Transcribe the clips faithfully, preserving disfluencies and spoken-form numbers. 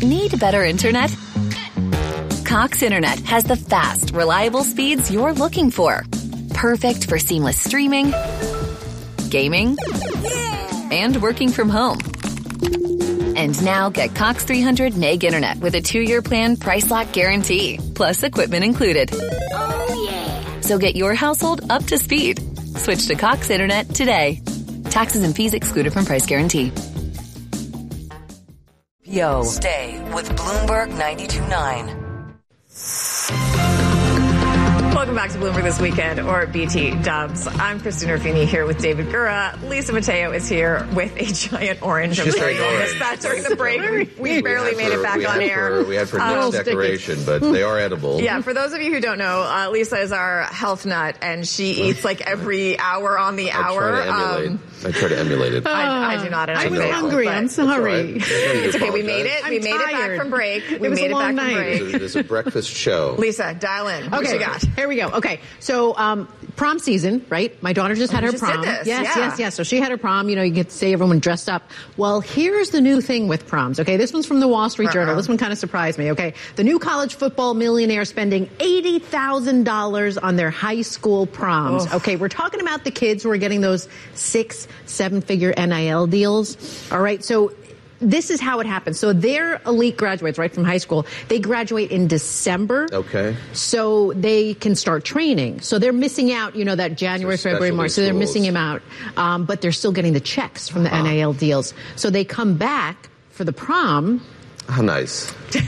Need better internet? Cox Internet has the fast, reliable speeds you're looking for. Perfect for seamless streaming, gaming, and working from home. And now get Cox three hundred meg internet with a two-year plan price lock guarantee, plus equipment included. Oh, yeah. So get your household up to speed. Switch to Cox Internet today. Taxes and fees excluded from price guarantee. Yo. Stay with Bloomberg ninety-two point nine. Welcome back to Bloomberg This Weekend, or B T Dubs. I'm Christina Ruffini here with David Gura. Lisa Mateo is here with a giant orange. I'm sorry you all missed that during the break. We, we barely we made for, it back on air. For, we had for um, next decoration, but they are edible. Yeah, for those of you who don't know, uh, Lisa is our health nut, and she eats like every hour on the I hour. Try to emulate. Um, I try to emulate it. I, I do not. And I I was fail, hungry. I'm sorry. Right. It's okay. We made it. I'm we made tired. it back from break. We it was made a it back long from night. break. It's a, it's a breakfast show. Lisa, dial in. What Okay, you got? Here we go. Okay, so um, prom season, right? My daughter just oh, had her just prom. Did this. Yes, yeah. yes, yes. So she had her prom. You know, you get to see everyone dressed up. Well, here's the new thing with proms. Okay, this one's from the Wall Street Uh-oh. Journal. This one kind of surprised me. Okay, the new college football millionaire spending eighty thousand dollars on their high school proms. Oof. Okay, we're talking about the kids who are getting those six, seven-figure N I L deals. All right, so this is how it happens. So they're elite graduates, right, from high school. They graduate in December. Okay. So they can start training. So they're missing out, you know, that January, So February, March. So they're schools. missing him out. Um, but they're still getting the checks from the Uh-huh. N I L deals. So they come back for the prom. How nice.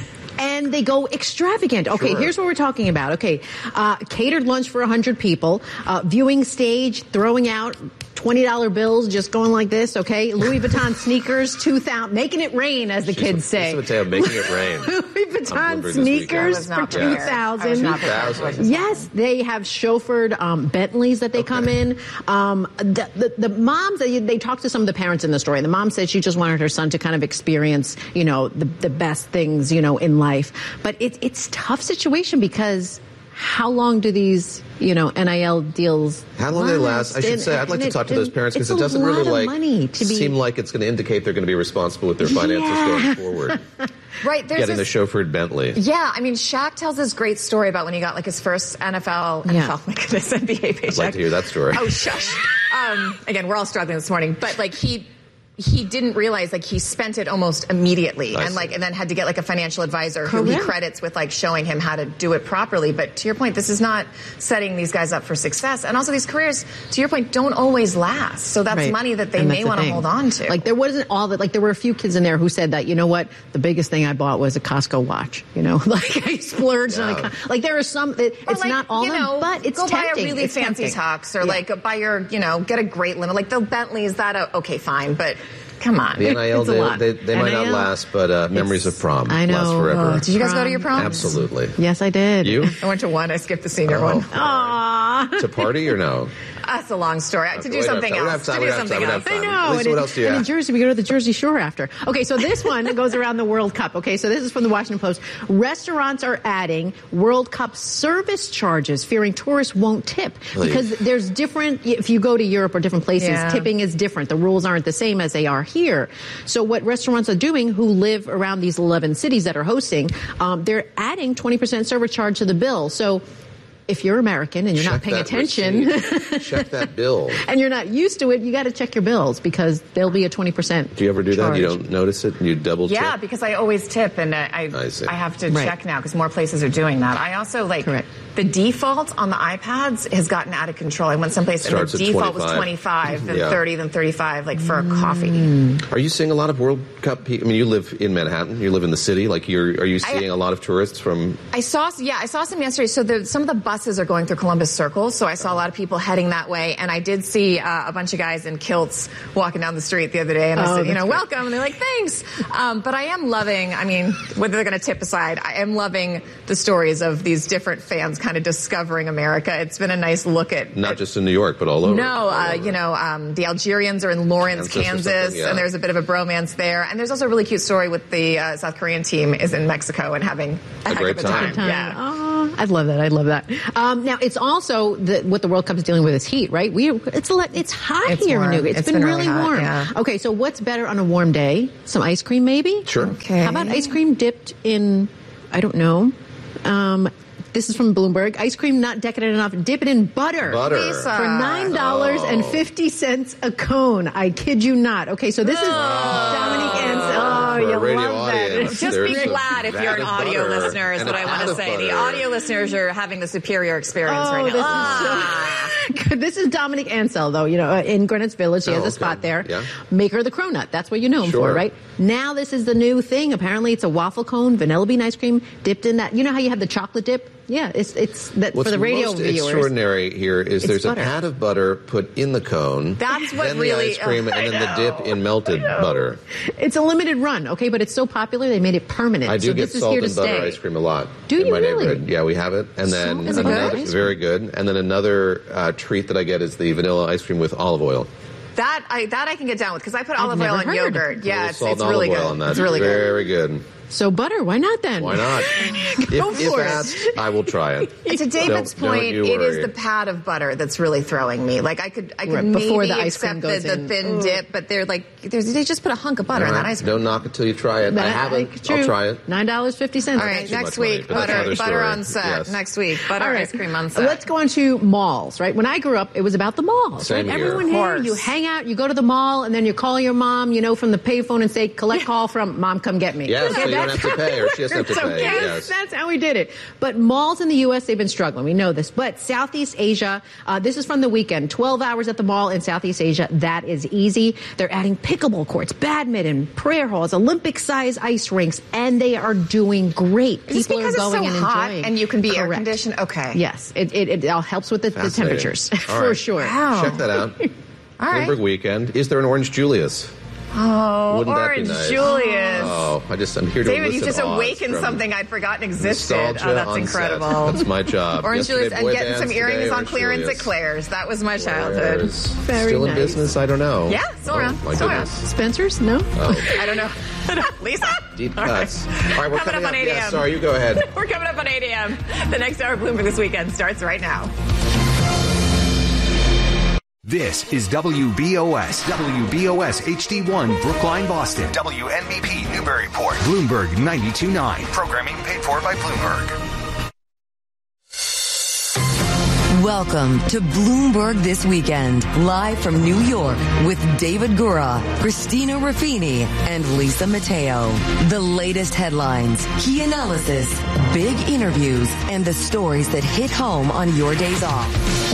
And they go extravagant. Okay, Sure. here's what we're talking about. Okay, uh, catered lunch for one hundred people, uh, viewing stage, throwing out twenty dollar bills, just going like this, okay? Louis Vuitton sneakers, two thousand, making it rain, as the She's kids say. Mateo making it rain. Louis Vuitton Bloomberg sneakers this weekend. for I was two not thousand. prepared. I was not prepared. Yes, they have chauffeured um, Bentleys that they Okay. come in. Um, the, the, the moms, they, they talked to some of the parents in the story. The mom said she just wanted her son to kind of experience, you know, the, the best things, you know, in life. But it, it's a tough situation because how long do these, you know, N I L deals How long do they last? I should And- say, I'd like and to it- talk to those and parents because it's it a doesn't lot really of like money to be- seem like it's going to indicate they're going to be responsible with their finances Yeah. going forward. Right. There's Getting this, the chauffeured Bentley. Yeah, I mean, Shaq tells this great story about when he got like his first N F L, Yeah. N F L, my goodness, N B A paycheck. I'd like to hear that story. Oh, shush. Um, again, we're all struggling this morning, but like he. He didn't realize like he spent it almost immediately I and see. like and then had to get like a financial advisor who he Correct. credits with like showing him how to do it properly. But to your point, this is not setting these guys up for success. And also these careers, to your point, don't always last. So that's Right. money that they And may that's the want to thing. hold on to. Like there wasn't all that. Like there were a few kids in there who said that, you know what, the biggest thing I bought was a Costco watch. You know, like I splurged on Yeah. a. Like there are some. It, Or it's like, not all you of them, know, but it's go tempting. buy a really It's fancy tempting. tux or Yeah. like buy your, you know, get a great limo. Like the Bentleys, that uh, okay, fine, but come on. The N I L, It's a they, lot. they, they might not N I L, last, but uh, memories of prom I know. last forever. Oh, Did you guys go to your prom? Absolutely. Yes, I did. You? I went to one. I skipped the senior Oh. one. Aww. To party or no? That's a long story. To Okay, do we don't something have time. We else. don't To have do time. We don't have something time. We else. don't have time. Lisa, and what in- else do you and have? in Jersey, we go to the Jersey Shore after. Okay, so this one goes around the World Cup. Okay, so this is from the Washington Post. Restaurants are adding World Cup service charges, fearing tourists won't tip. Please. Because there's different, if you go to Europe or different places, Yeah. tipping is different. The rules aren't the same as they are here. So what restaurants are doing who live around these eleven cities that are hosting, um, they're adding twenty percent service charge to the bill. So if you're American and you're not Check paying that attention receipt. Check that bill. and you're not used to it, you got to check your bills because there'll be a twenty percent Do you ever do charge. that? You don't notice it? You double check? Yeah, because I always tip, and I I, I see. I have to Right. check now because more places are doing that. I also like Correct. the default on the iPads has gotten out of control. I went someplace Starts and at the default was twenty-five. twenty-five, then Yeah. thirty, then thirty-five, like for a coffee. Are you seeing a lot of World Cup people? I mean, you live in Manhattan. You live in the city. Like, you're, are you seeing a lot of tourists from... I saw, yeah, I saw some yesterday. So the, some of the buses are going through Columbus Circle. So I saw a lot of people heading that way. And I did see uh, a bunch of guys in kilts walking down the street the other day. And I Oh, said, you that's know, great. welcome. And they're like, thanks. Um, but I am loving, I mean, whether they're going to tip aside, I am loving the stories of these different fans kind of discovering America. It's been a nice look at... Not at, just in New York, but all over. No, All uh, over. you know, um, the Algerians are in Lawrence, Kansas or Kansas, something, yeah. and there's a bit of a bromance there. And there's also a really cute story with the uh, South Korean team is in Mexico and having a, A heck great of a time. time. Yeah. Oh, I love that. I love that. Um, now, it's also the, what the World Cup is dealing with is heat, right? We It's a, it's hot It's here warm. in New York. It's been, been really really hot, warm. yeah. Okay, so what's better on a warm day? Some ice cream, maybe? Sure. Okay. How about ice cream dipped in, I don't know, um, this is from Bloomberg. Ice cream not decadent enough. Dip it in butter. Butter. Lisa. For nine dollars and fifty cents a cone. I kid you not. Okay, so this is Dominique Ansel. Oh, For you a radio love audience, that. Just there's be a glad if you're an vat of audio butter listener, is and what a I want pat to of say. The butter. audio listeners are having the superior experience Oh, right now. this Ah. is so good. This is Dominique Ansel, though, you know, uh, in Greenwich Village. She Oh, has a okay. spot there. Yeah. Maker of the Cronut. That's what you know him Sure. for, right? Now this is the new thing. Apparently it's a waffle cone, vanilla bean ice cream dipped in that. You know how you have the chocolate dip? Yeah, it's it's that What's for the radio most viewers. extraordinary here is It's there's butter. a pat of butter put in the cone. That's what then really- the ice cream, oh, I and then the know. dip in melted butter. It's a limited run, okay, but it's so popular they made it permanent. I do so get this is salt here to and butter stay. ice cream a lot Do in you my really? neighborhood. Yeah, we have it. And then Salt and butter another, ice cream? very good. And then another uh, treat that I get is the vanilla ice cream with olive oil. That I that I can get down with because I put I've olive oil never on heard. yogurt. A Yeah, little it's, salt it's and really olive good. oil on that. It's really good. Very good. So butter, why not then? Why not? Go if, if for it. asked, I will try it. To David's Don't- don't point, you it is worry. the pat of butter that's really throwing me. Like I could, I could Right, maybe before the ice accept cream goes the, the in. thin Ooh. dip, but they're like, there's, they just put a hunk of butter in All that right, ice cream. Don't knock it till you try it. I That- haven't. true. I'll try it. Nine dollars fifty cents. All right, too next much money, week, but that's butter, another butter story. on set. Yes. Next week, butter All right. ice cream on set. Let's go on to malls, right? When I grew up, it was about the malls, Same right? here. Everyone Of here, course. you hang out, you go to the mall, and then you call your mom, you know, from the payphone and say, collect call from Mom, come get me. Yes, so you don't that's have to how pay, it or she doesn't have to works, pay, okay? yes. That's how we did it. But malls in the U S, they've been struggling. We know this. But Southeast Asia, uh, this is from the weekend, twelve hours at the mall in Southeast Asia. That is easy. They're adding pickleball courts, badminton, prayer halls, Olympic-size ice rinks, and they are doing great. Is this People because are it's going so and hot enjoying. and you can be air Correct. conditioned? Okay. Yes, it, it, it all helps with the, the Fascinating. temperatures, All for right. sure. Wow. Check that out. All right. Bloomberg Weekend. Is there an Orange Julius? Oh, Wouldn't that be Orange nice? Julius. Oh, I just I'm here to David, you elicit just odds awakened from something I'd forgotten existed. nostalgia Oh, that's on set. incredible. That's my job. Orange Yesterday, Julius and boy getting bands, some earrings today, on Orange clearance Julius. at Claire's. That was my childhood. Claire's. Very Still in nice. business? I don't know. Yeah, still oh, around, My still goodness. Spencer's? No? Oh, I don't know. Lisa? deep All cuts. right. All right, we're Coming coming up on eight Yeah, a.m. sorry, you go ahead. We're coming up on eight a.m. The next hour of Bloomberg This Weekend starts right now. This is W B O S, W B O S H D one, Brookline, Boston. W N B P Newburyport. Bloomberg ninety-two point nine. Programming paid for by Bloomberg. Welcome to Bloomberg This Weekend, live from New York with David Gura, Christina Raffini, and Lisa Mateo. The latest headlines, key analysis, big interviews, and the stories that hit home on your days off.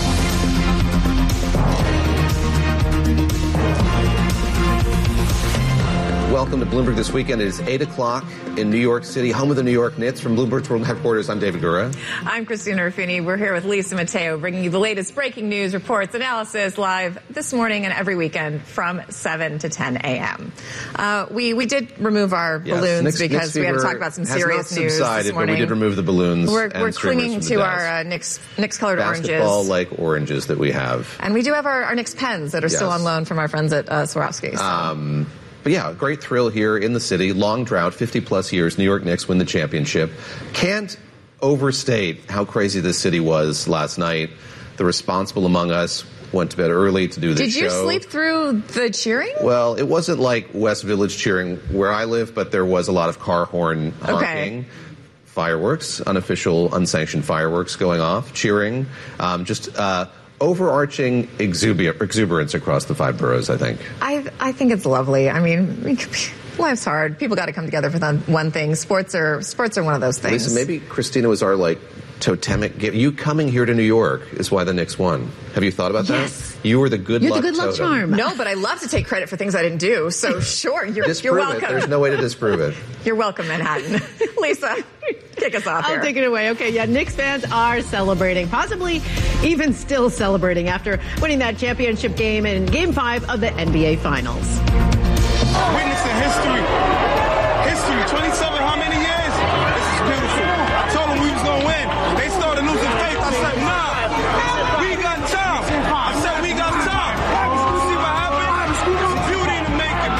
Welcome to Bloomberg This Weekend. It is eight o'clock in New York City, home of the New York Knicks. From Bloomberg's World Headquarters, I'm David Gura. I'm Christina Raffini. We're here with Lisa Mateo, bringing you the latest breaking news, reports, analysis live this morning and every weekend from seven to ten a.m. Uh, we we did remove our Yes, balloons Knicks- because Knicks we had to fever talk about some has serious not news subsided, this morning. But we did remove the balloons. We're, and we're streamers clinging from to the our desk. uh, Knicks Knicks colored oranges. Basketball-like oranges that we have. And we do have our, our Knicks pens that are still Yes. on loan from our friends at uh, Swarovski. So. Um, but yeah, great thrill here in the city. Long drought, fifty plus years. New York Knicks win the championship. Can't overstate how crazy this city was last night. The responsible among us went to bed early to do this Did show. you sleep through the cheering? Well, it wasn't like West Village cheering where I live, but there was a lot of car horn honking. Okay. Fireworks, unofficial, unsanctioned fireworks going off, cheering. Um, just uh, overarching exuber- exuberance across the five boroughs, I think. I I think it's lovely. I mean, life's hard. People got to come together for the one thing. Sports are sports are one of those things. Lisa, maybe Christina was our, like, totemic gift. You coming here to New York is why the Knicks won. Have you thought about Yes. that? You were the good You're luck the good luck totem. charm. No, but I love to take credit for things I didn't do. So sure, you're, Disprove you're it. welcome. There's no way to disprove it. You're welcome, Manhattan. Lisa, kick us off I'll here. take it away. Okay, yeah, Knicks fans are celebrating, possibly even still celebrating after winning that championship game in Game five of the N B A Finals. Witnessing history. History. twenty-seven, how many years? This is beautiful. I told them we was going to win. They started losing faith. I said, nah. We got time. I said, we got time. You see what happened? It's beauty in the making, man. New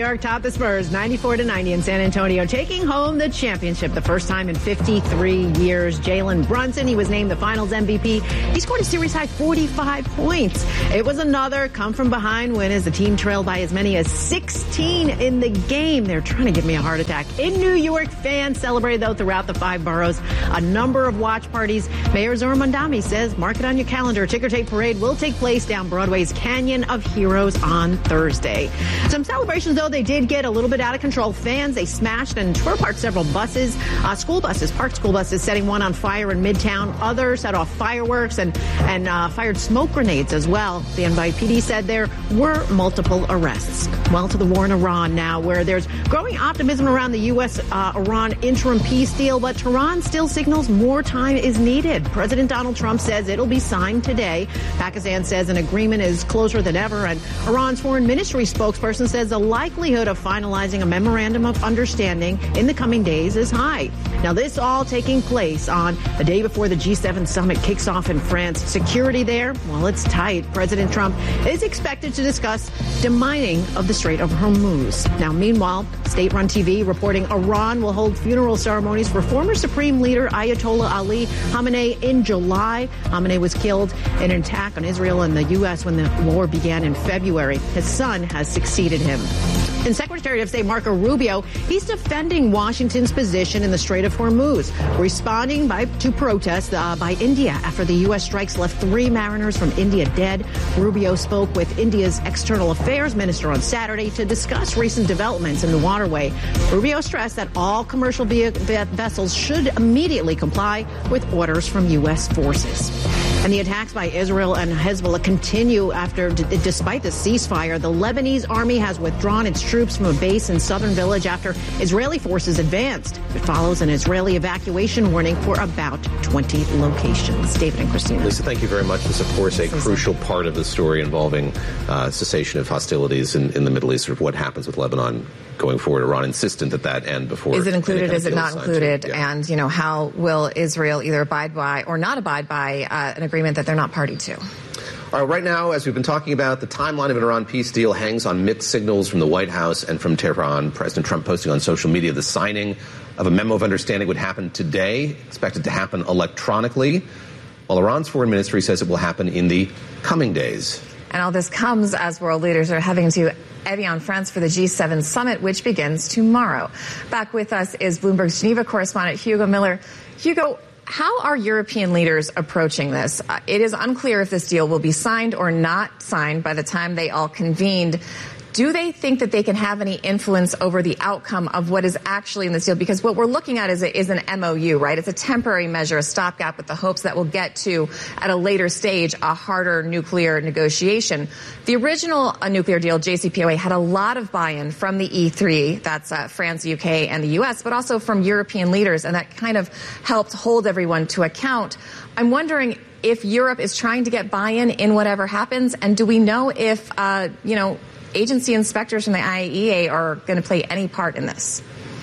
York topped the Spurs ninety-four to ninety in San Antonio, taking home the championship the first time in fifty-three years. Jalen Brunson, he was named the Finals M V P. He scored a series-high forty-five points. It was another come-from-behind win as the team trailed by as many as sixteen in the game. They're trying to give me a heart attack. In New York, fans celebrated, though, throughout the five boroughs. A number of watch parties. Mayor Zohran Mamdani says, mark it on your calendar. Ticker tape parade will take place down Broadway's Canyon of Heroes on Thursday. Some celebrations, though, they did get a little bit out of control. Fans, they smashed and tore apart several buses, uh, school buses, parked school buses, setting one on fire in Midtown. Others set off fireworks and, and uh, fired smoke grenades as well. The N Y P D said there were multiple arrests. Well, to the war in Iran now, where there's growing optimism around the U S Iran uh, interim peace deal, but Tehran still signals more time is needed. President Donald Trump says it'll be signed today. Pakistan says an agreement is closer than ever, and Iran's foreign ministry spokesperson says the likelihood of finalizing a memorandum of understanding in the coming days is high. Now, this all taking place on the day before the G seven summit kicks off in France. Security there, well, it's tight. President Trump is expected to discuss demining of the Strait of Hormuz. Now, meanwhile, state-run T V reporting Iran will hold funeral ceremonies for former Supreme Leader Ayatollah Ali Khamenei in July. Khamenei was killed in an attack on Israel and the U S when the war began in February. His son has succeeded him. And Secretary of State Marco Rubio, he's defending Washington's position in the Strait of Hormuz, responding by, to protests uh, by India after the U S strikes left three mariners from India dead. Rubio spoke with India's External Affairs Minister on Saturday to discuss recent developments in the waterway. Rubio stressed that all commercial ve- vessels should immediately comply with orders from U S forces. And the attacks by Israel and Hezbollah continue after, d- despite the ceasefire. The Lebanese army has withdrawn its troops from a base in southern village after Israeli forces advanced. It follows an Israeli evacuation warning for about twenty locations. David and Christina. Lisa, thank you very much. This, of course, a crucial part of the story involving uh, cessation of hostilities in, in the Middle East, sort of what happens with Lebanon going forward. Iran insistent that that end before. Is it included? Is it not included? Yeah. And, you know, how will Israel either abide by or not abide by uh, an agreement that they're not party to? All right, right now, as we've been talking about, the timeline of an Iran peace deal hangs on mixed signals from the White House and from Tehran. President Trump posting on social media the signing of a memo of understanding would happen today, expected to happen electronically, while Iran's foreign ministry says it will happen in the coming days. And all this comes as world leaders are heading to Evian, France for the G seven summit, which begins tomorrow. Back with us is Bloomberg's Geneva correspondent Hugo Miller. Hugo, how are European leaders approaching this? Uh, it is unclear if this deal will be signed or not signed by the time they all convened. Do they think that they can have any influence over the outcome of what is actually in this deal? Because what we're looking at is, a, is an M O U, right? It's a temporary measure, a stopgap with the hopes that we'll get to, at a later stage, a harder nuclear negotiation. The original uh, nuclear deal, J C P O A, had a lot of buy-in from the E three, that's uh, France, U K, and the U S, but also from European leaders, and that kind of helped hold everyone to account. I'm wondering if Europe is trying to get buy-in in whatever happens, and do we know if, uh, you know, agency inspectors from the I A E A are going to play any part in this?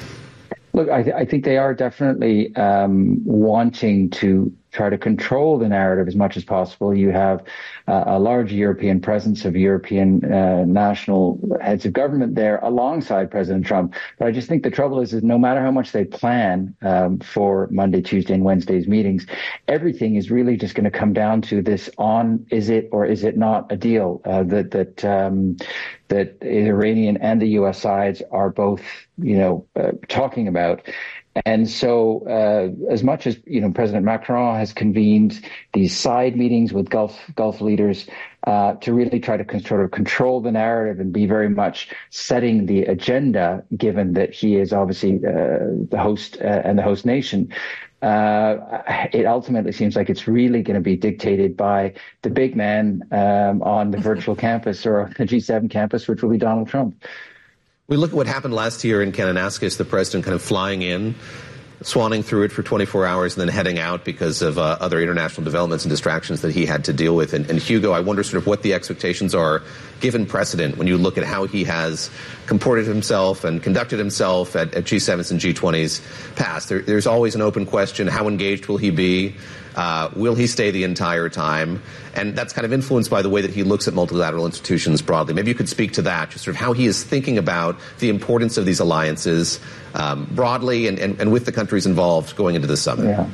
Look, I, th- I think they are definitely um, wanting to try to control the narrative as much as possible. You have uh, a large European presence of European uh, national heads of government there alongside President Trump. But I just think the trouble is, is no matter how much they plan um, for Monday, Tuesday, and Wednesday's meetings, everything is really just going to come down to this on, is it or is it not a deal uh, that, that, um, that the Iranian and the U S sides are both, you know, uh, talking about. And so uh, as much as, you know, President Macron has convened these side meetings with Gulf Gulf leaders uh, to really try to con- sort of control the narrative and be very much setting the agenda, given that he is obviously uh, the host uh, and the host nation, uh, it ultimately seems like it's really going to be dictated by the big man um, on the virtual campus or the G seven campus, which will be Donald Trump. We look at what happened last year in Kananaskis, the president kind of flying in, swanning through it for twenty-four hours and then heading out because of uh, other international developments and distractions that he had to deal with. And, and Hugo, I wonder sort of what the expectations are, given precedent, when you look at how he has comported himself and conducted himself at, at G sevens and G twenties past. There, there's always an open question. How engaged will he be? Uh, will he stay the entire time? And that's kind of influenced by the way that he looks at multilateral institutions broadly. Maybe you could speak to that, just sort of how he is thinking about the importance of these alliances um, broadly and, and, and with the countries involved going into the summit. Yeah.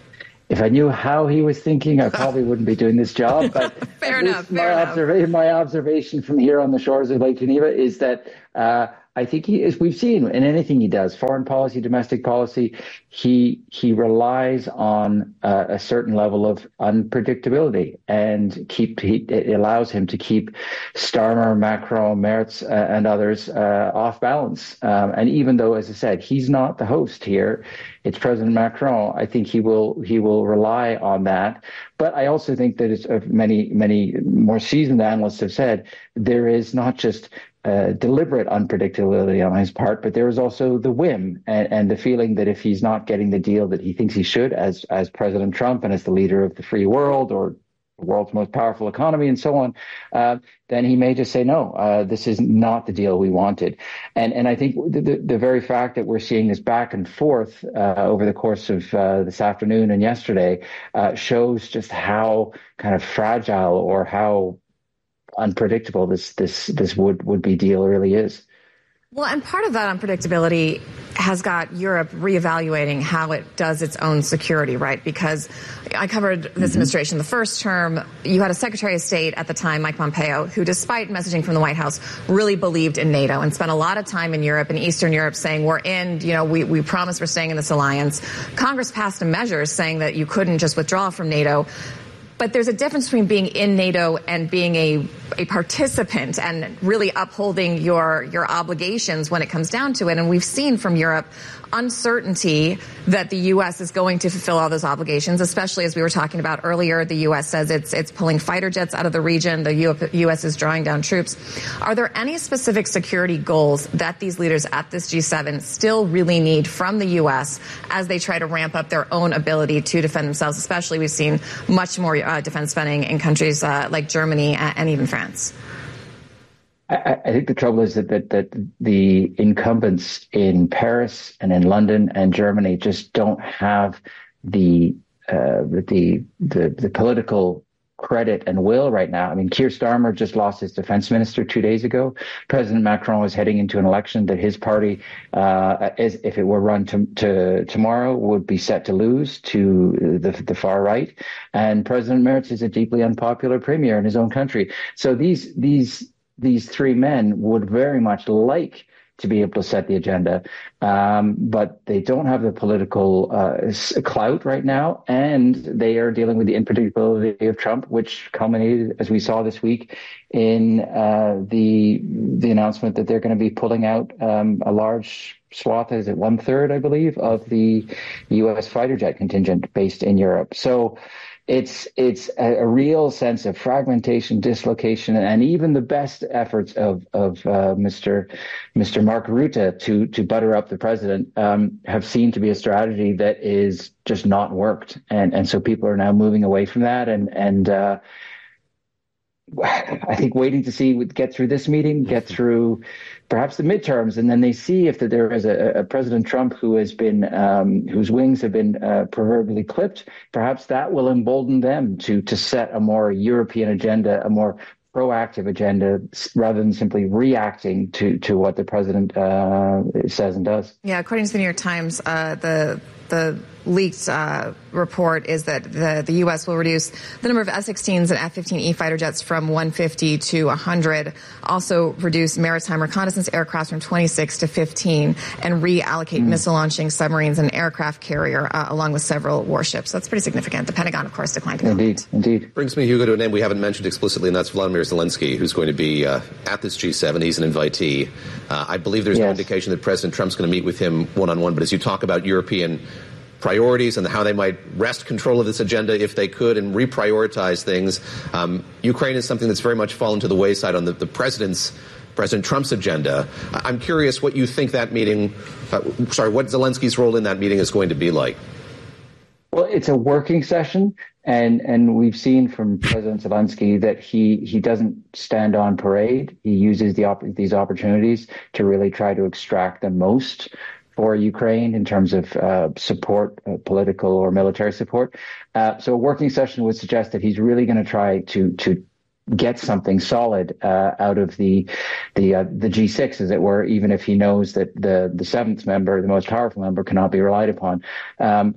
If I knew how he was thinking, I probably wouldn't be doing this job. But fair enough. Fair my, enough. Observa- my observation from here on the shores of Lake Geneva is that uh, I think he is. We've seen in anything he does, foreign policy, domestic policy, he he relies on uh, a certain level of unpredictability, and keep he, it allows him to keep Starmer, Macron, Merz, uh, and others uh, off balance. Um, and even though, as I said, he's not the host here, it's President Macron. I think he will he will rely on that. But I also think that, as uh, many many more seasoned analysts have said, there is not just Uh, deliberate unpredictability on his part, but there is also the whim and, and the feeling that if he's not getting the deal that he thinks he should as as President Trump and as the leader of the free world or the world's most powerful economy and so on, uh, then he may just say, no, uh, this is not the deal we wanted. And and I think the, the, the very fact that we're seeing this back and forth uh, over the course of uh, this afternoon and yesterday uh, shows just how kind of fragile or how unpredictable this this this would would be deal really is. Well, and part of that unpredictability has got Europe reevaluating how it does its own security, right? Because I covered this mm-hmm. administration the first term. You had a Secretary of State at the time, Mike Pompeo, who, despite messaging from the White House, really believed in NATO and spent a lot of time in Europe and Eastern Europe saying, we're in, you know, we, we promise we're staying in this alliance. Congress passed a measure saying that you couldn't just withdraw from NATO. But there's a difference between being in NATO and being a, a participant and really upholding your, your obligations when it comes down to it. And we've seen from Europe uncertainty that the U S is going to fulfill all those obligations, especially as we were talking about earlier. The U S says it's it's pulling fighter jets out of the region. The U S is drawing down troops. Are there any specific security goals that these leaders at this G seven still really need from the U S as they try to ramp up their own ability to defend themselves? Especially, we've seen much more uh, defense spending in countries uh, like Germany and even France. I, I think the trouble is that, that that the incumbents in Paris and in London and Germany just don't have the uh, the the the political credit and will right now. I mean, Keir Starmer just lost his defense minister two days ago. President Macron is heading into an election that his party, uh, is, if it were run to, to tomorrow, would be set to lose to the, the far right. And President Merz is a deeply unpopular premier in his own country. So these these these three men would very much like to be able to set the agenda, um, but they don't have the political uh, clout right now, and they are dealing with the unpredictability of Trump, which culminated, as we saw this week, in uh, the the announcement that they're going to be pulling out um, a large swath, is it one third, I believe, of the U S fighter jet contingent based in Europe. So It's it's a, a real sense of fragmentation, dislocation, and even the best efforts of of uh, Mister Mister Mark Rutte to to butter up the president um, have seemed to be a strategy that is just not worked, and and so people are now moving away from that, and and uh, I think waiting to see get through this meeting, get through perhaps the midterms, and then they see if that there is a, a President Trump who has been um, whose wings have been uh, proverbially clipped. Perhaps that will embolden them to to set a more European agenda, a more proactive agenda, rather than simply reacting to to what the president uh, says and does. Yeah, according to the New York Times, uh, the the leaked uh, report is that the, the U S will reduce the number of F sixteens and F fifteen E fighter jets from one fifty to one hundred, also reduce maritime reconnaissance aircraft from twenty-six to fifteen, and reallocate mm. missile launching submarines and aircraft carrier uh, along with several warships. That's pretty significant. The Pentagon, of course, declined to comment. Indeed, indeed. Brings me, Hugo, to a name we haven't mentioned explicitly, and that's Volodymyr Zelensky, who's going to be uh, at this G seven. He's an invitee. Uh, I believe there's yes. no indication that President Trump's going to meet with him one-on-one, but as you talk about European priorities and how they might wrest control of this agenda if they could and reprioritize things. Um, Ukraine is something that's very much fallen to the wayside on the, the president's President Trump's agenda. I'm curious what you think that meeting, uh, sorry, what Zelensky's role in that meeting is going to be like. Well, it's a working session, and and we've seen from President Zelensky that he he doesn't stand on parade. He uses the op- these opportunities to really try to extract the most for Ukraine in terms of uh, support, uh, political or military support. Uh, so a working session would suggest that he's really going to try to to get something solid uh, out of the the uh, the G six, as it were, even if he knows that the the seventh member, the most powerful member, cannot be relied upon. Um,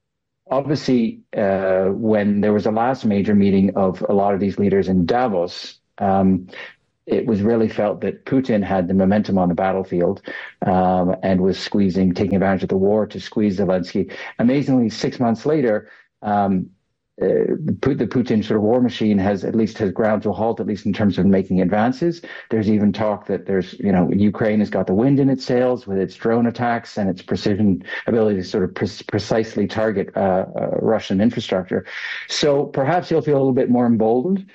Obviously, uh, when there was a last major meeting of a lot of these leaders in Davos, um, it was really felt that Putin had the momentum on the battlefield um, and was squeezing, taking advantage of the war to squeeze Zelensky. Amazingly, six months later, um, uh, the Putin sort of war machine has at least has ground to a halt, at least in terms of making advances. There's even talk that there's, you know, Ukraine has got the wind in its sails with its drone attacks and its precision ability to sort of pre- precisely target uh, uh, Russian infrastructure. So perhaps he'll feel a little bit more emboldened.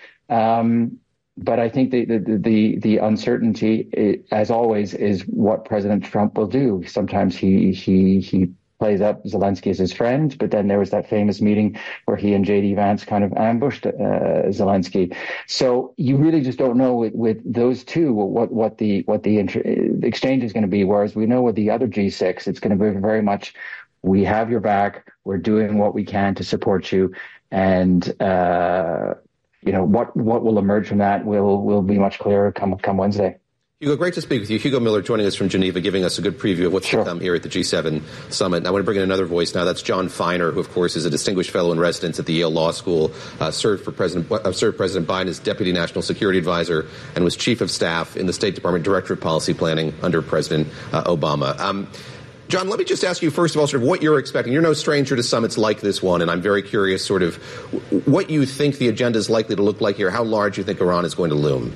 Um, but I think the the the, the uncertainty, as always, is what President Trump will do. Sometimes he he he. plays up Zelensky as his friend, but then there was that famous meeting where he and J D Vance kind of ambushed uh, Zelensky. So you really just don't know with, with those two what what the what the inter- exchange is going to be. Whereas we know with the other G six, it's going to be very much, we have your back, we're doing what we can to support you, and uh, you know what what will emerge from that will will be much clearer come come Wednesday. Hugo, great to speak with you. Hugo Miller joining us from Geneva, giving us a good preview of what's sure. to come here at the G seven summit. And I want to bring in another voice now. That's John Feiner, who, of course, is a distinguished fellow in residence at the Yale Law School, uh, served for President uh, served President Biden as Deputy National Security Advisor, and was Chief of Staff in the State Department Director of Policy Planning under President uh, Obama. Um, John, let me just ask you, first of all, sort of what you're expecting. You're no stranger to summits like this one, and I'm very curious sort of what you think the agenda is likely to look like here, how large you think Iran is going to loom.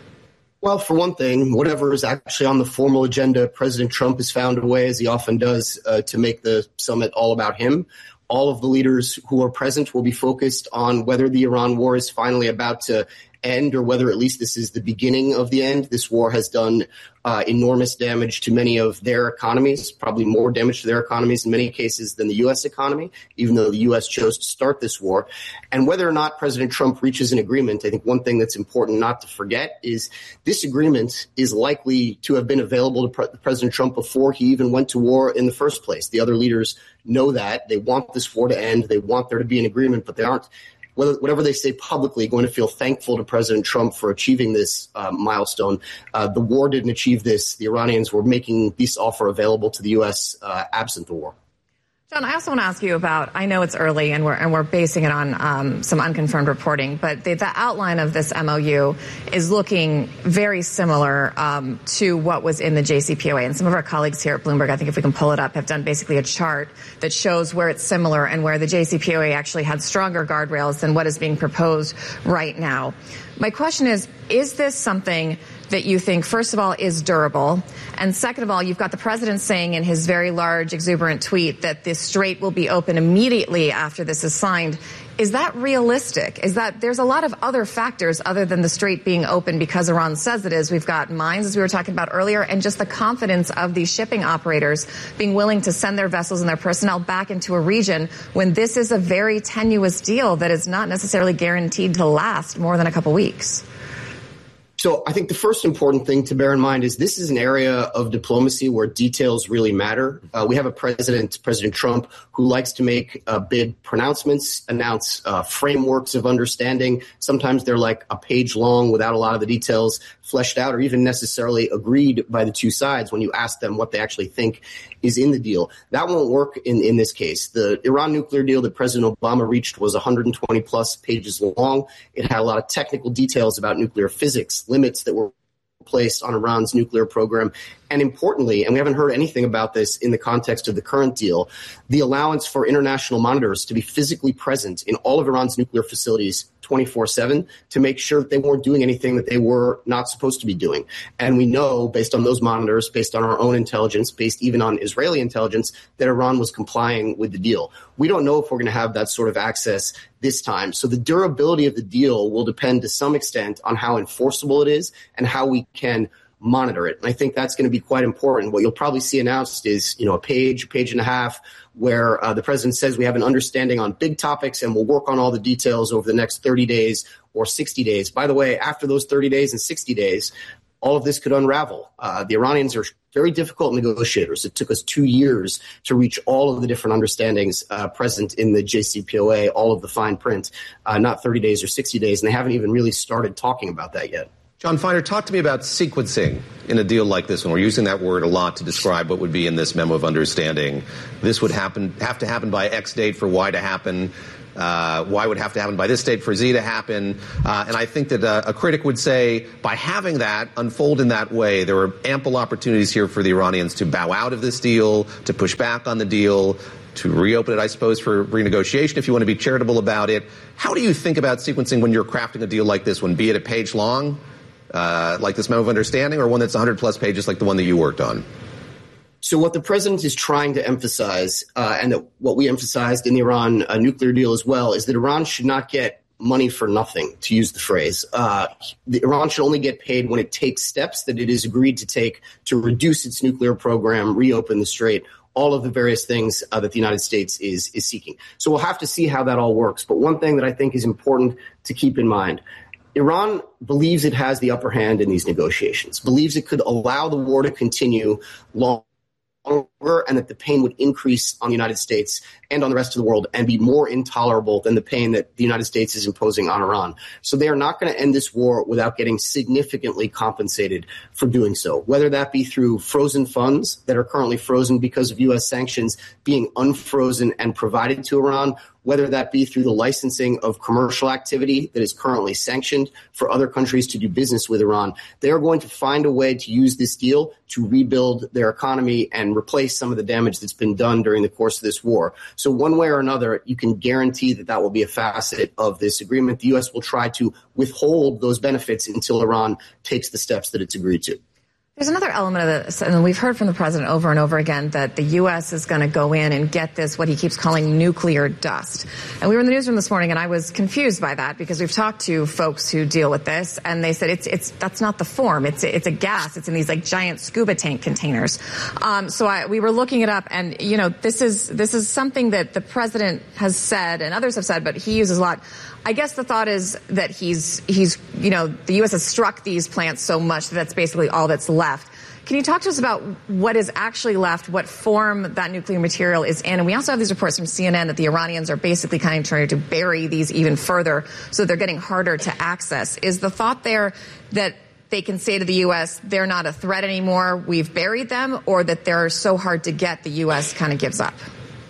Well, for one thing, whatever is actually on the formal agenda, President Trump has found a way, as he often does, uh, to make the summit all about him. All of the leaders who are present will be focused on whether the Iran war is finally about to end or whether at least this is the beginning of the end. This war has done uh, enormous damage to many of their economies, probably more damage to their economies in many cases than the U S economy, even though the U S chose to start this war. And whether or not President Trump reaches an agreement, I think one thing that's important not to forget is this agreement is likely to have been available to Pre- President Trump before he even went to war in the first place. The other leaders know that. They want this war to end. They want there to be an agreement, but they aren't, whatever they say publicly, going to feel thankful to President Trump for achieving this uh, milestone. Uh, the war didn't achieve this. The Iranians were making this offer available to the U S uh, absent the war. John, I also want to ask you about, I know it's early and we're and we're basing it on um, some unconfirmed reporting, but the, the outline of this M O U is looking very similar um, to what was in the J C P O A. And some of our colleagues here at Bloomberg, I think if we can pull it up, have done basically a chart that shows where it's similar and where the J C P O A actually had stronger guardrails than what is being proposed right now. My question is, is this something that you think, first of all, is durable? And second of all, you've got the president saying in his very large, exuberant tweet that this strait will be open immediately after this is signed. Is that realistic? Is that there's a lot of other factors other than the strait being open because Iran says it is. We've got mines, as we were talking about earlier, and just the confidence of these shipping operators being willing to send their vessels and their personnel back into a region when this is a very tenuous deal that is not necessarily guaranteed to last more than a couple weeks. So I think the first important thing to bear in mind is this is an area of diplomacy where details really matter. Uh, we have a president, President Trump, who likes to make uh, big pronouncements, announce uh, frameworks of understanding. Sometimes they're like a page long without a lot of the details fleshed out or even necessarily agreed by the two sides when you ask them what they actually think is in the deal. That won't work in, in this case. The Iran nuclear deal that President Obama reached was one hundred twenty plus pages long. It had a lot of technical details about nuclear physics, limits that were placed on Iran's nuclear program. And importantly, and we haven't heard anything about this in the context of the current deal, the allowance for international monitors to be physically present in all of Iran's nuclear facilities twenty-four seven to make sure that they weren't doing anything that they were not supposed to be doing. And we know, based on those monitors, based on our own intelligence, based even on Israeli intelligence, that Iran was complying with the deal. We don't know if we're going to have that sort of access this time. So the durability of the deal will depend to some extent on how enforceable it is and how we can monitor it. And I think that's going to be quite important. What you'll probably see announced is, you know, a page, page and a half, where uh, the president says we have an understanding on big topics and we'll work on all the details over the next thirty days or sixty days. By the way, after those thirty days and sixty days, all of this could unravel. Uh, the Iranians are very difficult negotiators. It took us two years to reach all of the different understandings uh, present in the J C P O A, all of the fine print, uh, not thirty days or sixty days, and they haven't even really started talking about that yet. John Feiner, talk to me about sequencing in a deal like this one. We're using that word a lot to describe what would be in this memo of understanding. This would happen, have to happen by X date for Y to happen. Uh, y would have to happen by this date for Z to happen. Uh, and I think that uh, a critic would say by having that unfold in that way, there were ample opportunities here for the Iranians to bow out of this deal, to push back on the deal, to reopen it, I suppose, for renegotiation if you want to be charitable about it. How do you think about sequencing when you're crafting a deal like this one, be it a page long, uh, like this memo of understanding, or one that's one hundred plus pages like the one that you worked on? So what the president is trying to emphasize, uh, and that what we emphasized in the Iran uh, nuclear deal as well, is that Iran should not get money for nothing, to use the phrase. Uh, the, Iran should only get paid when it takes steps that it has agreed to take to reduce its nuclear program, reopen the Strait, all of the various things uh, that the United States is is seeking. So we'll have to see how that all works. But one thing that I think is important to keep in mind, Iran believes it has the upper hand in these negotiations, believes it could allow the war to continue long longer, and that the pain would increase on the United States and on the rest of the world and be more intolerable than the pain that the United States is imposing on Iran. So they are not going to end this war without getting significantly compensated for doing so, whether that be through frozen funds that are currently frozen because of U S sanctions being unfrozen and provided to Iran, whether that be through the licensing of commercial activity that is currently sanctioned for other countries to do business with Iran. They are going to find a way to use this deal to rebuild their economy and replace some of the damage that's been done during the course of this war. So one way or another, you can guarantee that that will be a facet of this agreement. The U S will try to withhold those benefits until Iran takes the steps that it's agreed to. There's another element of this, and we've heard from the president over and over again that the U S is going to go in and get this, what he keeps calling nuclear dust. And we were in the newsroom this morning, and I was confused by that because we've talked to folks who deal with this, and they said it's it's that's not the form. It's it's a gas. It's in these like giant scuba tank containers. Um, so I, we were looking it up, and you know this is this is something that the president has said and others have said, but he uses a lot. I guess the thought is that he's, he's, you know, the U S has struck these plants so much that that's basically all that's left. Can you talk to us about what is actually left, what form that nuclear material is in? And we also have these reports from C N N that the Iranians are basically kind of trying to bury these even further, so they're getting harder to access. Is the thought there that they can say to the U S, they're not a threat anymore, we've buried them, or that they're so hard to get the U S kind of gives up?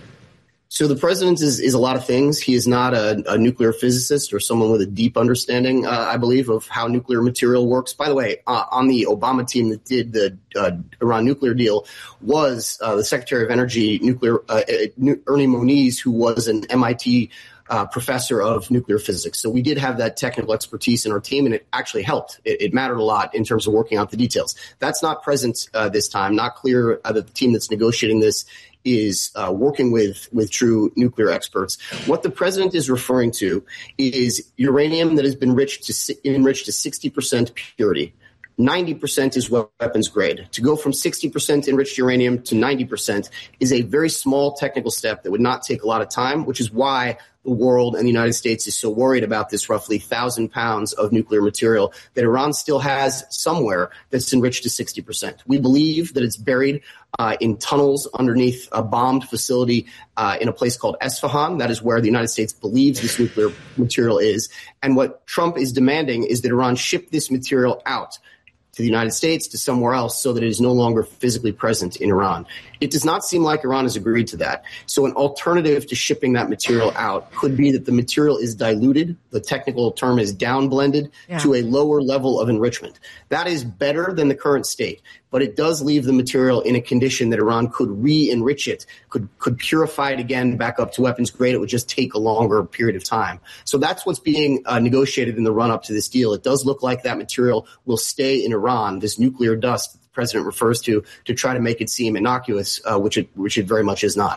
So the president is, is a lot of things. He is not a, a nuclear physicist or someone with a deep understanding, uh, I believe, of how nuclear material works. By the way, uh, on the Obama team that did the uh, Iran nuclear deal was uh, the Secretary of Energy, nuclear uh, Ernie Moniz, who was an M I T Uh, professor of nuclear physics. So we did have that technical expertise in our team, and it actually helped. It, it mattered a lot in terms of working out the details. That's not present uh, this time. Not clear uh, that the team that's negotiating this is uh, working with, with true nuclear experts. What the president is referring to is uranium that has been enriched to, enriched to sixty percent purity. ninety percent is weapons grade. To go from sixty percent enriched uranium to ninety percent is a very small technical step that would not take a lot of time, which is why the world and the United States is so worried about this roughly one thousand pounds of nuclear material that Iran still has somewhere that's enriched to sixty percent. We believe that it's buried uh, in tunnels underneath a bombed facility uh, in a place called Esfahan. That is where the United States believes this nuclear material is. And what Trump is demanding is that Iran ship this material out to the United States, to somewhere else, so that it is no longer physically present in Iran. It does not seem like Iran has agreed to that. So an alternative to shipping that material out could be that the material is diluted. The technical term is downblended yeah. to a lower level of enrichment. That is better than the current state, but it does leave the material in a condition that Iran could re-enrich it, could could purify it again back up to weapons grade. It would just take a longer period of time. So that's what's being uh, negotiated in the run-up to this deal. It does look like that material will stay in Iran, this nuclear dust that the president refers to, to try to make it seem innocuous, uh, which it which it very much is not.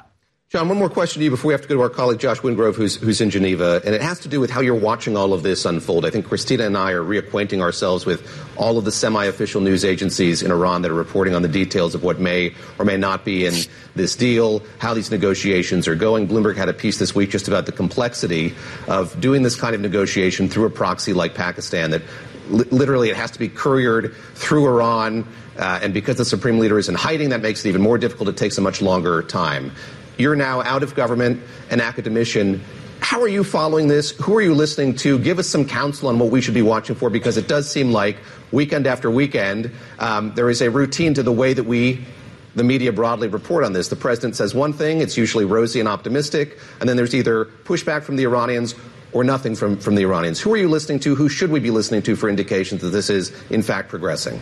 John, one more question to you before we have to go to our colleague Josh Wingrove, who's, who's in Geneva, and it has to do with how you're watching all of this unfold. I think Christina and I are reacquainting ourselves with all of the semi-official news agencies in Iran that are reporting on the details of what may or may not be in this deal, how these negotiations are going. Bloomberg had a piece this week just about the complexity of doing this kind of negotiation through a proxy like Pakistan, that li- literally it has to be couriered through Iran, uh, and because the supreme leader is in hiding, that makes it even more difficult. It takes a much longer time. You're now out of government, an academician. How are you following this? Who are you listening to? Give us some counsel on what we should be watching for, because it does seem like weekend after weekend, um, there is a routine to the way that we, the media broadly, report on this. The president says one thing, it's usually rosy and optimistic, and then there's either pushback from the Iranians or nothing from, from the Iranians. Who are you listening to? Who should we be listening to for indications that this is, in fact, progressing?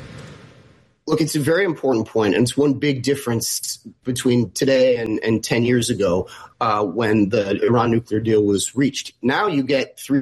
Look, it's a very important point, and it's one big difference between today and, and ten years ago uh, when the Iran nuclear deal was reached. Now you get three,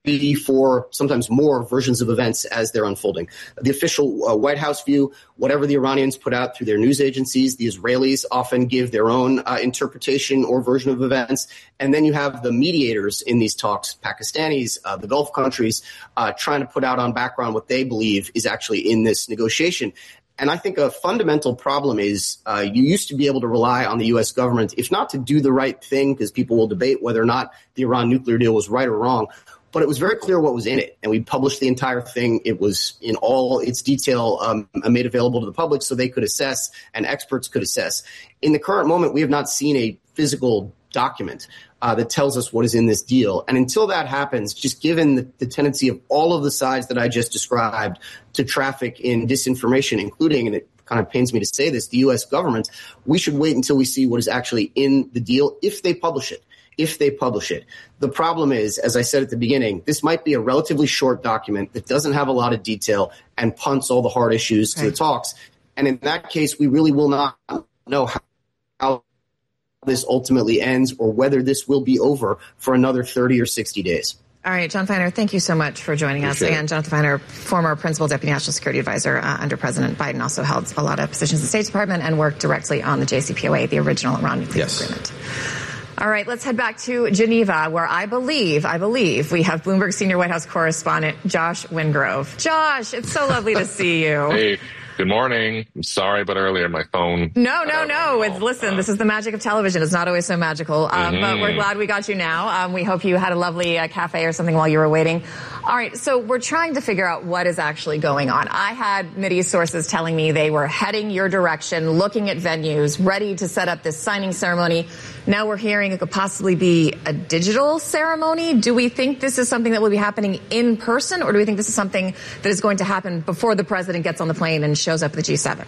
four, sometimes more versions of events as they're unfolding. The official uh, White House view, whatever the Iranians put out through their news agencies, the Israelis often give their own uh, interpretation or version of events. And then you have the mediators in these talks, Pakistanis, uh, the Gulf countries, uh, trying to put out on background what they believe is actually in this negotiation. And I think a fundamental problem is uh, you used to be able to rely on the U S government, if not to do the right thing, because people will debate whether or not the Iran nuclear deal was right or wrong, but it was very clear what was in it. And we published the entire thing. It was in all its detail um, made available to the public so they could assess and experts could assess. In the current moment, we have not seen a physical document uh, that tells us what is in this deal. And until that happens, just given the, the tendency of all of the sides that I just described to traffic in disinformation, including, and it kind of pains me to say this, the U S government, we should wait until we see what is actually in the deal if they publish it. If they publish it. The problem is, as I said at the beginning, this might be a relatively short document that doesn't have a lot of detail and punts all the hard issues to the talks. And in that case, we really will not know how, how this ultimately ends or whether this will be over for another thirty or sixty days. All right, John Feiner, thank you so much for joining us. Appreciate And Jonathan Feiner, former Principal Deputy National Security Advisor uh, under President Biden, also held a lot of positions in the State Department and worked directly on the J C P O A, the original Iran nuclear yes. agreement. All right, let's head back to Geneva, where I believe, I believe we have Bloomberg senior White House correspondent Josh Wingrove. Josh, it's so lovely to see you. Hey, good morning. I'm sorry about earlier, my phone. No, no, no. It's, listen, this is the magic of television. It's not always so magical, um, mm-hmm. but we're glad we got you now. Um, we hope you had a lovely uh, cafe or something while you were waiting. All right, so we're trying to figure out what is actually going on. I had Mideast sources telling me they were heading your direction, looking at venues, ready to set up this signing ceremony. Now we're hearing it could possibly be a digital ceremony. Do we think this is something that will be happening in person, or do we think this is something that is going to happen before the president gets on the plane and shows up at the G seven?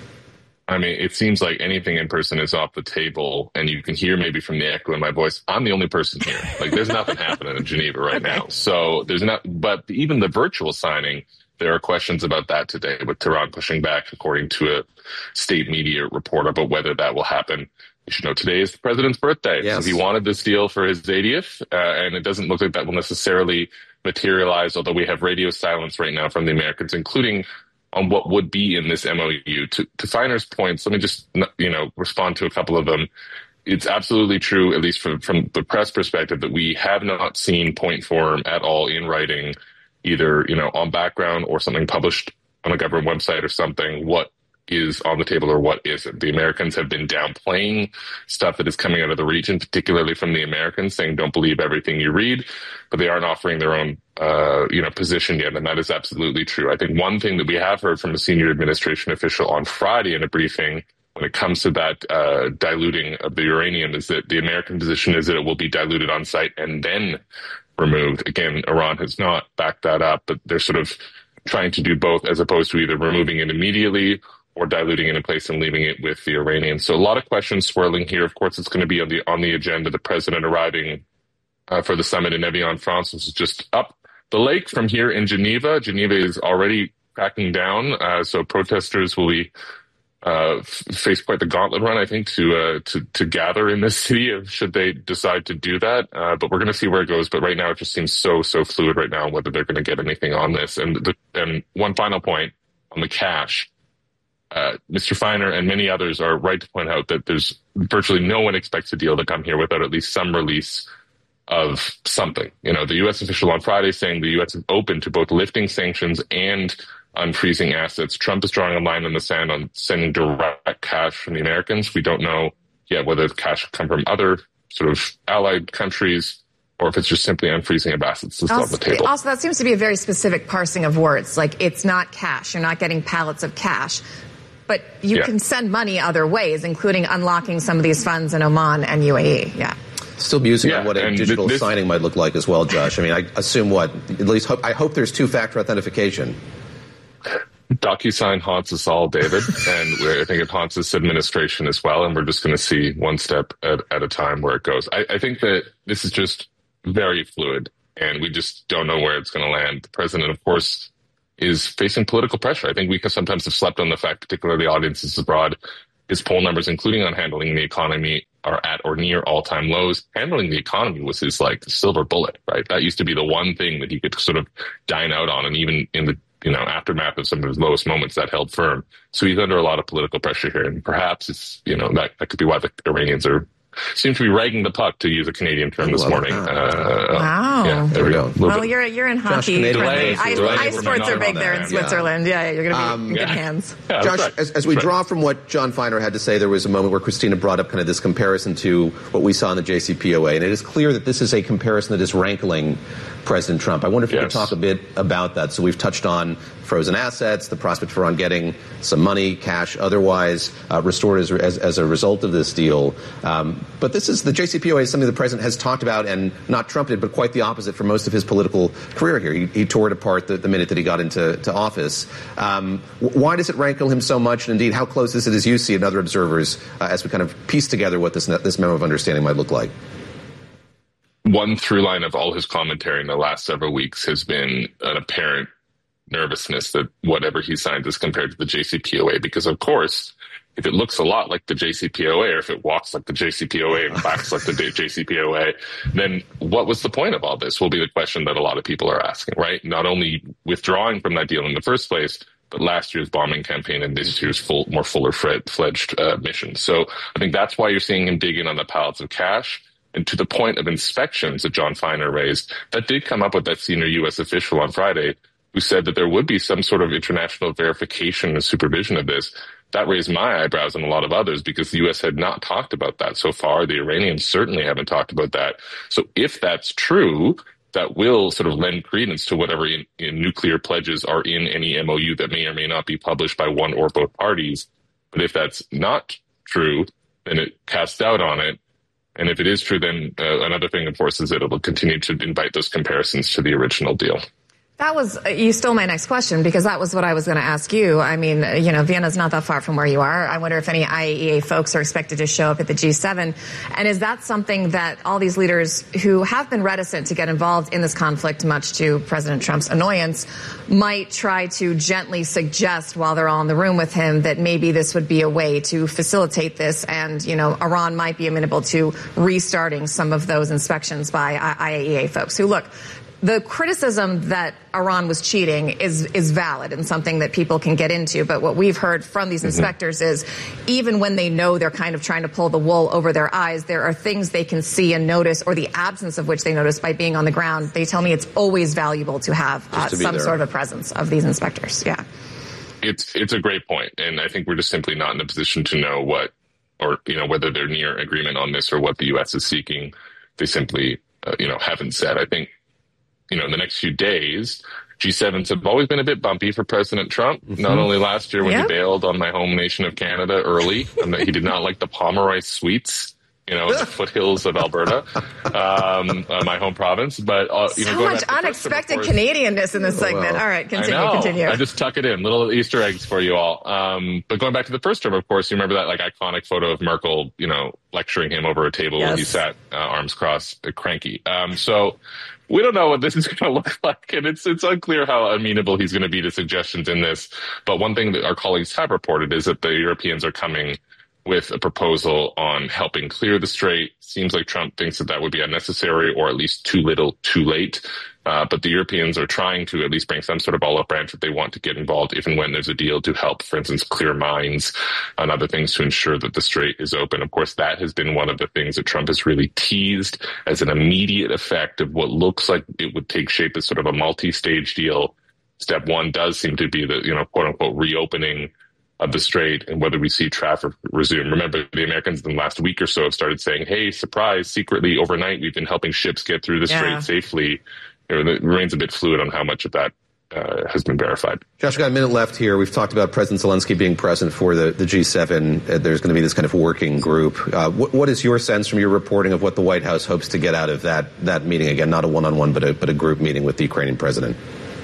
I mean, it seems like anything in person is off the table, and you can hear maybe from the echo in my voice, I'm the only person here. Like, there's nothing happening in Geneva right okay. now. So there's not, but even the virtual signing, there are questions about that today, with Tehran pushing back, according to a state media report, about whether that will happen. You should know today is the president's birthday. Yes. So he wanted this deal for his eightieth, uh, and it doesn't look like that will necessarily materialize, although we have radio silence right now from the Americans, including on what would be in this M O U. To, to Feiner's points, let me just, you know, respond to a couple of them. It's absolutely true, at least from, from the press perspective, that we have not seen point form at all in writing, either, you know, on background or something published on a government website or something, what is on the table or what isn't. The Americans have been downplaying stuff that is coming out of the region, particularly from the Americans, saying don't believe everything you read, but they aren't offering their own uh, you know, position yet, and that is absolutely true. I think one thing that we have heard from a senior administration official on Friday in a briefing when it comes to that uh, diluting of the uranium is that the American position is that it will be diluted on site and then removed. Again, Iran has not backed that up, but they're sort of trying to do both, as opposed to either removing it immediately or diluting it in place and leaving it with the Iranians. So a lot of questions swirling here. Of course, it's going to be on the on the agenda. The president arriving uh, for the summit in Evian, France. This is just up the lake from here in Geneva. Geneva is already cracking down, uh, so protesters will be uh, f- face quite the gauntlet run, I think, to uh, to to gather in this city should they decide to do that. Uh, but we're going to see where it goes. But right now, it just seems so so fluid right now whether they're going to get anything on this. And the, and one final point on the cash. uh, Mister Feiner and many others are right to point out that there's virtually no one expects a deal to come here without at least some release of something. You know, the U S official on Friday saying the U S is open to both lifting sanctions and unfreezing assets. Trump is drawing a line in the sand on sending direct cash from the Americans. We don't know yet whether the cash come from other sort of allied countries or if it's just simply unfreezing of assets that's on the table. Also, that seems to be a very specific parsing of words. Like, it's not cash. You're not getting pallets of cash. But you yeah. can send money other ways, including unlocking some of these funds in Oman and U A E. Yeah. Still musing yeah, on what a digital this, signing might look like as well, Josh. I mean, I assume what? At least hope, I hope there's two-factor authentication. DocuSign haunts us all, David, and we're, I think it haunts this administration as well, and we're just going to see one step at, at a time where it goes. I, I think that this is just very fluid, and we just don't know where it's going to land. The president, of course, is facing political pressure. I think we sometimes have slept on the fact, particularly audiences abroad, his poll numbers, including on handling the economy, are at or near all-time lows. Handling the economy was his, like, silver bullet, right? That used to be the one thing that he could sort of dine out on, and even in the you know, aftermath of some of his lowest moments, that held firm. So he's under a lot of political pressure here, and perhaps it's, you know, that, that could be why the Iranians are seem to be ragging the puck, to use a Canadian term this morning. Uh, wow. Yeah, there we go. Well, you're you're in hockey. Josh, ice, ice sports are big there in Switzerland. Yeah, yeah you're going to be um, in good yeah. hands. Yeah, Josh, right. as, as we right. draw from what John Feiner had to say, there was a moment where Christina brought up kind of this comparison to what we saw in the J C P O A, and it is clear that this is a comparison that is rankling President Trump. I wonder if you yes. could talk a bit about that. So we've touched on frozen assets, the prospect for on getting some money, cash, otherwise uh, restored as, as, as a result of this deal. Um, but this is the J C P O A is something the president has talked about and not trumpeted, but quite the opposite for most of his political career here. He, he tore it apart the, the minute that he got into to office. Um, why does it rankle him so much? And indeed, how close is it, as you see, and other observers, uh, as we kind of piece together what this this memo of understanding might look like? One through line of all his commentary in the last several weeks has been an apparent nervousness that whatever he signs is compared to the J C P O A, because of course, if it looks a lot like the J C P O A, or if it walks like the J C P O A and quacks like the J C P O A, then what was the point of all this will be the question that a lot of people are asking, right? Not only withdrawing from that deal in the first place, but last year's bombing campaign and this year's full, more fuller-fledged uh, mission. So I think that's why you're seeing him dig in on the pallets of cash. And to the point of inspections that John Feiner raised, that did come up with that senior U S official on Friday who said that there would be some sort of international verification and supervision of this. That raised my eyebrows and a lot of others because the U S had not talked about that so far. The Iranians certainly haven't talked about that. So if that's true, that will sort of lend credence to whatever in, in nuclear pledges are in any M O U that may or may not be published by one or both parties. But if that's not true, then it casts doubt on it. And if it is true, then uh, another thing, of course, is that it will continue to invite those comparisons to the original deal. That was, you stole my next question, because that was what I was going to ask you. I mean, you know, Vienna's not that far from where you are. I wonder if any I A E A folks are expected to show up at the G seven. And is that something that all these leaders who have been reticent to get involved in this conflict, much to President Trump's annoyance, might try to gently suggest while they're all in the room with him that maybe this would be a way to facilitate this, and, you know, Iran might be amenable to restarting some of those inspections by I A E A folks who, look, the criticism that Iran was cheating is is valid and something that people can get into. But what we've heard from these inspectors mm-hmm. is even when they know they're kind of trying to pull the wool over their eyes, there are things they can see and notice, or the absence of which they notice by being on the ground. They tell me it's always valuable to have uh, to some there. sort of a presence of these inspectors. Yeah. It's it's a great point. And I think we're just simply not in a position to know what, or, you know, whether they're near agreement on this or what the U S is seeking. They simply, uh, you know, haven't said. I think, you know, in the next few days, G sevens have always been a bit bumpy for President Trump. Mm-hmm. Not only last year when yeah. he bailed on my home nation of Canada early, and that he did not like the Pomeroy sweets, you know, in the foothills of Alberta, um, uh, my home province. But uh, you so know, much unexpected Canadianness in this segment. Oh, well. All right, continue, I know. continue. I just tuck it in, little Easter eggs for you all. Um, but going back to the first term, of course, you remember that like iconic photo of Merkel, you know, lecturing him over a table yes. when he sat uh, arms crossed, uh, cranky. Um, so. We don't know what this is going to look like, and it's it's unclear how amenable he's going to be to suggestions in this. But one thing that our colleagues have reported is that the Europeans are coming with a proposal on helping clear the strait. Seems like Trump thinks that that would be unnecessary or at least too little, too late. Uh, but the Europeans are trying to at least bring some sort of olive branch that they want to get involved if and when there's a deal to help, for instance, clear mines and other things to ensure that the strait is open. Of course, that has been one of the things that Trump has really teased as an immediate effect of what looks like it would take shape as sort of a multi-stage deal. Step one does seem to be the, you know, quote unquote, reopening of the strait and whether we see traffic resume. Remember, the Americans in the last week or so have started saying, hey, surprise, secretly overnight, we've been helping ships get through the Yeah. strait safely. You know, it remains a bit fluid on how much of that uh, has been verified. Josh, we've got a minute left here. We've talked about President Zelensky being present for the, the G seven. Uh, there's going to be this kind of working group. Uh, what, what is your sense from your reporting of what the White House hopes to get out of that, that meeting? Again, not a one-on-one, but a, but a group meeting with the Ukrainian president.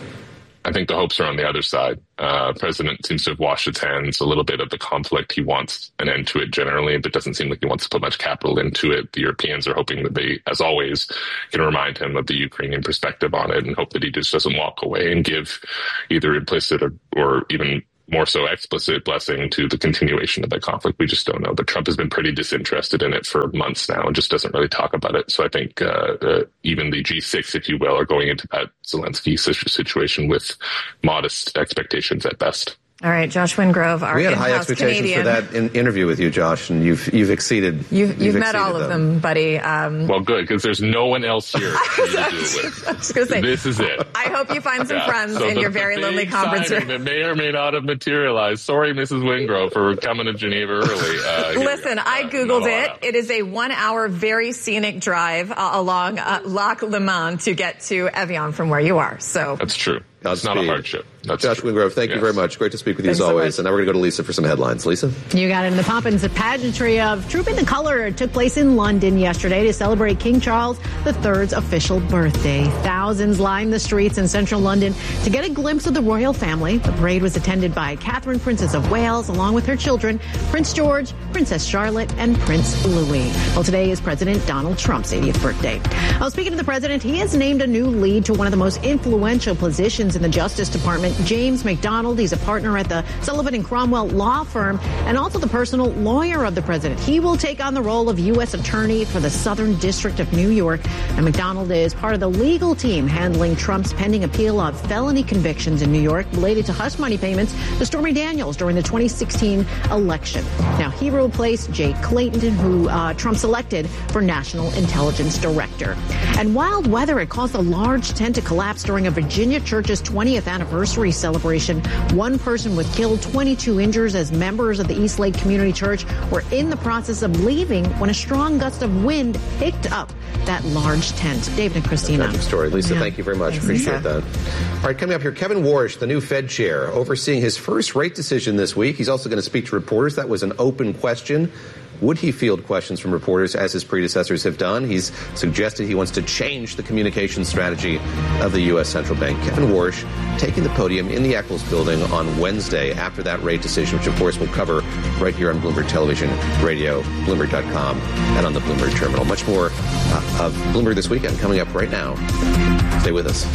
I think the hopes are on the other side. Uh, President seems to have washed its hands a little bit of the conflict. He wants an end to it generally, but doesn't seem like he wants to put much capital into it. The Europeans are hoping that they, as always, can remind him of the Ukrainian perspective on it and hope that he just doesn't walk away and give either implicit or, or even more so explicit blessing to the continuation of that conflict. We just don't know. But Trump has been pretty disinterested in it for months now and just doesn't really talk about it. So I think uh, uh, even the G six, if you will, are going into that Zelensky situation with modest expectations at best. All right, Josh Wingrove, our We had high in-house expectations Canadian. for that in- interview with you, Josh, and you've you've exceeded. You've, you've, you've met all exceeded of them, buddy. Um, Well, good, because there's no one else here for you to do it with. I was going to say, This is it. I hope you find some Yeah. friends So in the- your very the lonely big conference signing room. that may or may not have materialized. Sorry, Missus Wingrove, for coming to Geneva early. Uh, here we Listen, go. I Uh, Googled not a lot it. happened. It is a one-hour, very scenic drive uh, along uh, Lac Le Mans to get to Evian from where you are. So That's true. That's not a hardship. That's Josh true. Wingrove, thank you Yes. very much. Great to speak with you Thanks as so always. much. And now we're going to go to Lisa for some headlines. Lisa? You got it in the Poppins. The pageantry of Trooping the Color took place in London yesterday to celebrate King Charles the third's official birthday. Thousands lined the streets in central London to get a glimpse of the royal family. The parade was attended by Catherine, Princess of Wales, along with her children, Prince George, Princess Charlotte, and Prince Louis. Well, today is President Donald Trump's eightieth birthday. Well, speaking of the president, he has named a new lead to one of the most influential positions in the Justice Department. James McDonald, he's a partner at the Sullivan and Cromwell law firm and also the personal lawyer of the president. He will take on the role of U S attorney for the Southern District of New York. And McDonald is part of the legal team handling Trump's pending appeal of felony convictions in New York related to hush money payments to Stormy Daniels during the twenty sixteen election. Now, he will replace Jay Clayton, who uh, Trump selected for National Intelligence Director. And wild weather, it caused a large tent to collapse during a Virginia church's twentieth anniversary celebration. One person was killed, twenty-two injured as members of the East Lake Community Church were in the process of leaving when a strong gust of wind picked up that large tent. David and Christina. Tragic story. Lisa, Yeah. thank you very much. Thanks, Appreciate Lisa. that. All right, coming up here, Kevin Warsh, the new Fed chair, overseeing his first rate decision this week. He's also going to speak to reporters. That was an open question. Would he field questions from reporters as his predecessors have done? He's suggested he wants to change the communication strategy of the U S. Central Bank. Kevin Warsh taking the podium in the Eccles building on Wednesday after that rate decision, which of course we'll cover right here on Bloomberg Television, radio, Bloomberg dot com, and on the Bloomberg Terminal. Much more uh, of Bloomberg This Weekend coming up right now. Stay with us.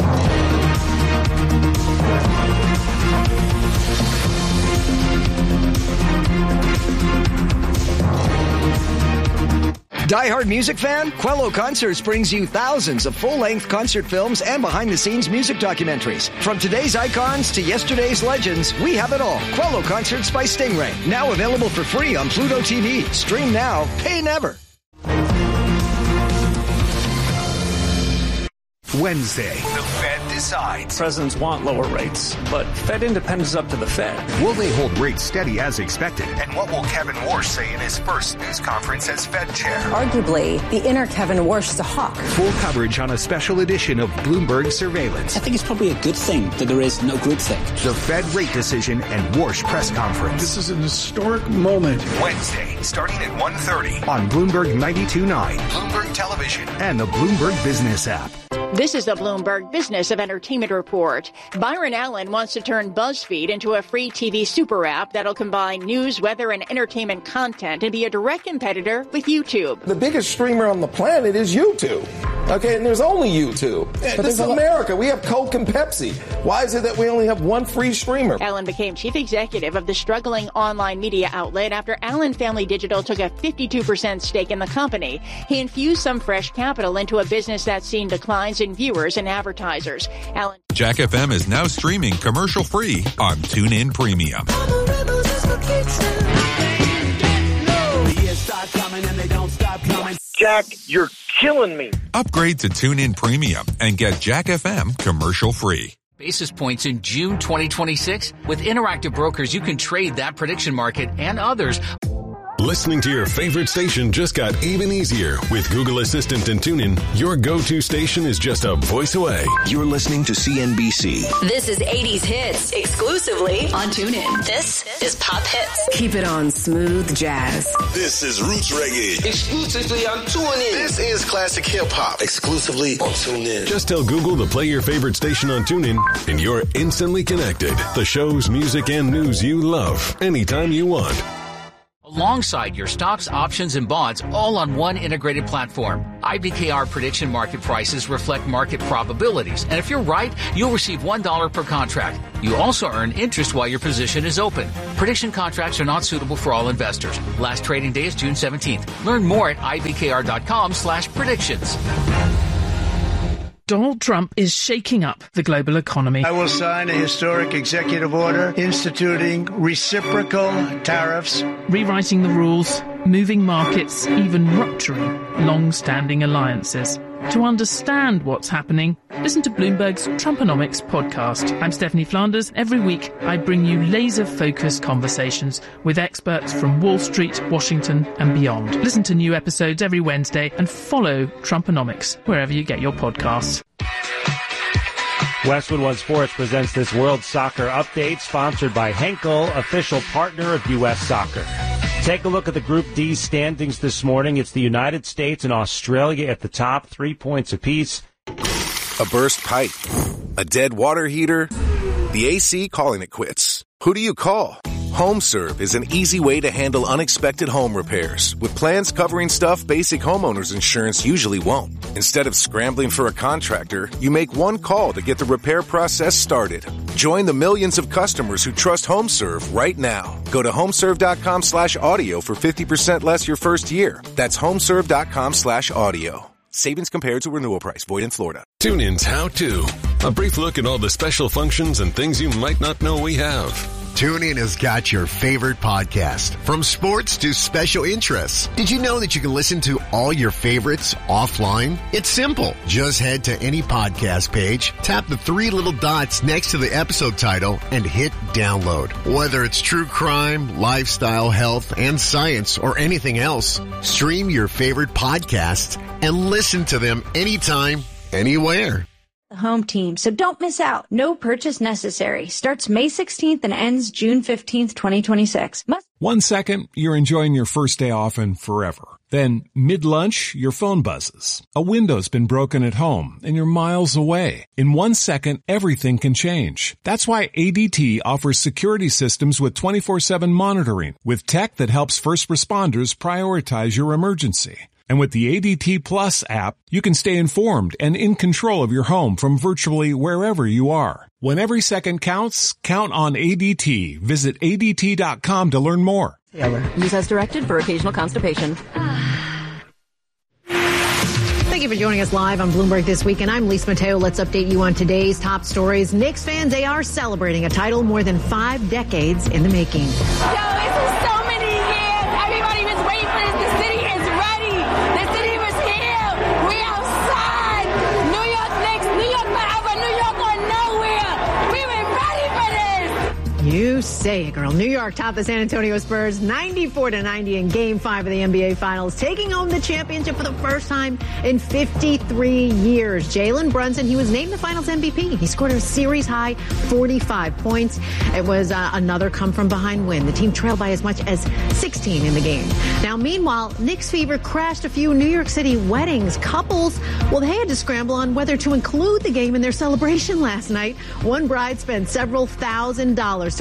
Die-hard music fan? Quello Concerts brings you thousands of full-length concert films and behind-the-scenes music documentaries. From today's icons to yesterday's legends, we have it all. Quello Concerts by Stingray. Now available for free on Pluto T V. Stream now, pay never. Wednesday. The Fed decides. Presidents want lower rates, but Fed independence is up to the Fed. Will they hold rates steady as expected? And what will Kevin Warsh say in his first news conference as Fed chair? Arguably, the inner Kevin Warsh is a hawk. Full coverage on a special edition of Bloomberg Surveillance. I think it's probably a good thing that there is no groupthink. The Fed rate decision and Warsh press conference. This is an historic moment. Wednesday, starting at one thirty. On Bloomberg ninety-two point nine. Bloomberg Television. And the Bloomberg Business app. This is the Bloomberg Business of Entertainment Report. Byron Allen wants to turn BuzzFeed into a free T V super app that'll combine news, weather, and entertainment content and be a direct competitor with YouTube. The biggest streamer on the planet is YouTube. Okay, and there's only YouTube. But this is America. We have Coke and Pepsi. Why is it that we only have one free streamer? Allen became chief executive of the struggling online media outlet after Allen Family Digital took a fifty-two percent stake in the company. He infused some fresh capital into a business that's seen declines in viewers and advertisers. Allen Jack F M is now streaming commercial-free on TuneIn Premium. Jack, you're killing me. Upgrade to TuneIn Premium and get Jack F M commercial-free. Basis points in June twenty twenty-six. With Interactive Brokers, you can trade that prediction market and others. Listening to your favorite station just got even easier. With Google Assistant and TuneIn, your go-to station is just a voice away. You're listening to C N B C. This is eighties hits exclusively on TuneIn. This is Pop Hits. Keep it on Smooth Jazz. This is Roots Reggae. Exclusively on TuneIn. This is Classic Hip Hop. Exclusively on TuneIn. Just tell Google to play your favorite station on TuneIn, and you're instantly connected. The shows, music, and news you love anytime you want. Alongside your stocks, options, and bonds, all on one integrated platform. I B K R prediction market prices reflect market probabilities, and if you're right, you'll receive one dollar per contract. You also earn interest while your position is open. Prediction contracts are not suitable for all investors. Last trading day is June seventeenth. Learn more at I B K R dot com slash predictions. Donald Trump is shaking up the global economy. I will sign a historic executive order instituting reciprocal tariffs, rewriting the rules, moving markets, even rupturing long-standing alliances. To understand what's happening, listen to Bloomberg's Trumponomics podcast. I'm Stephanie Flanders. Every week, I bring you laser-focused conversations with experts from Wall Street, Washington, and beyond. Listen to new episodes every Wednesday and follow Trumponomics wherever you get your podcasts. Westwood One Sports presents this World Soccer Update, sponsored by Henkel, official partner of U S Soccer. Take a look at the Group D standings this morning. It's the United States and Australia at the top, three points apiece. A burst pipe, a dead water heater, the A C calling it quits. Who do you call? HomeServe is an easy way to handle unexpected home repairs, with plans covering stuff basic homeowners insurance usually won't. Instead of scrambling for a contractor, you make one call to get the repair process started. Join the millions of customers who trust HomeServe right now. Go to homeserve.com slash audio for fifty percent less your first year. That's homeserve.com slash audio. Savings compared to renewal price. Void in Florida. TuneIn's How To. A brief look at all the special functions and things you might not know we have. TuneIn has got your favorite podcast, from sports to special interests. Did you know that you can listen to all your favorites offline? It's simple. Just head to any podcast page, tap the three little dots next to the episode title, and hit download. Whether it's true crime, lifestyle, health, and science, or anything else, stream your favorite podcasts and listen to them anytime, anywhere. The home team, so don't miss out. No purchase necessary. Starts May sixteenth and ends June fifteenth, twenty twenty-six. Must- One second, you're enjoying your first day off and forever. Then, mid-lunch, your phone buzzes. A window's been broken at home, and you're miles away. In one second, everything can change. That's why A D T offers security systems with twenty-four seven monitoring, with tech that helps first responders prioritize your emergency. And with the A D T Plus app, you can stay informed and in control of your home from virtually wherever you are. When every second counts, count on A D T. Visit A D T dot com to learn more. Taylor. Use as directed for occasional constipation. Thank you for joining us live on Bloomberg This Week, and I'm Lisa Mateo. Let's update you on today's top stories. Knicks fans, they are celebrating a title more than five decades in the making. Yo, this is so many years. Everybody was waiting for this. The city is ready. The city was here. We outside. New York Knicks, New York forever, New York or nowhere. We were ready for this. You say it, girl. New York topped the San Antonio Spurs ninety-four to ninety in Game five of the N B A Finals, taking home the championship for the first time in fifty-three years. Jalen Brunson, he was named the Finals M V P. He scored a series-high forty-five points. It was uh, another come-from-behind win. The team trailed by as much as sixteen in the game. Now, meanwhile, Knicks fever crashed a few New York City weddings. Couples, well, they had to scramble on whether to include the game in their celebration last night. One bride spent several thousand dollars to convert her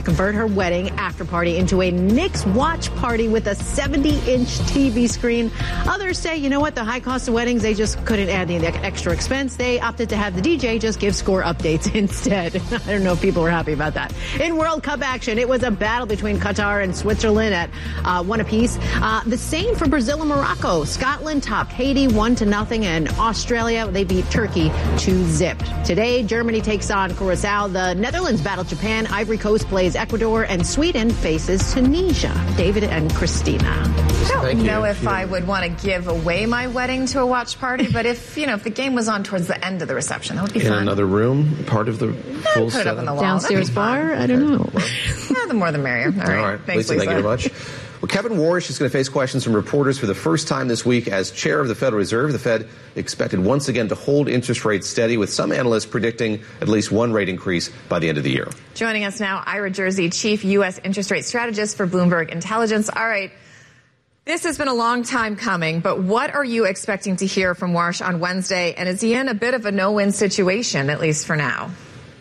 wedding after party into a Knicks watch party with a seventy-inch T V screen. Others say, you know what, the high cost of weddings, they just couldn't add any extra expense. They opted to have the D J just give score updates instead. I don't know if people were happy about that. In World Cup action, it was a battle between Qatar and Switzerland at uh, one apiece. Uh, the same for Brazil and Morocco. Scotland topped Haiti one to nothing, and Australia, they beat Turkey two zip. Today, Germany takes on Curacao. The Netherlands battle Japan. Ivory Coast plays Ecuador, and Sweden faces Tunisia. David and Christina. I don't Thank know you. if I would want to give away my wedding to a watch party, but if, you know, if the game was on towards the end of the reception, that would be In fun. another room, part of the Yeah, full put it up on the wall. Downstairs bar? I don't know. Yeah, the more the merrier. All right. All right. Thanks, Lisa, Lisa. thank you very much. Well, Kevin Warsh is going to face questions from reporters for the first time this week as chair of the Federal Reserve. The Fed expected once again to hold interest rates steady, with some analysts predicting at least one rate increase by the end of the year. Joining us now, Ira Jersey, chief U S interest rate strategist for Bloomberg Intelligence. All right. This has been a long time coming, but what are you expecting to hear from Warsh on Wednesday? And is he in a bit of a no-win situation, at least for now?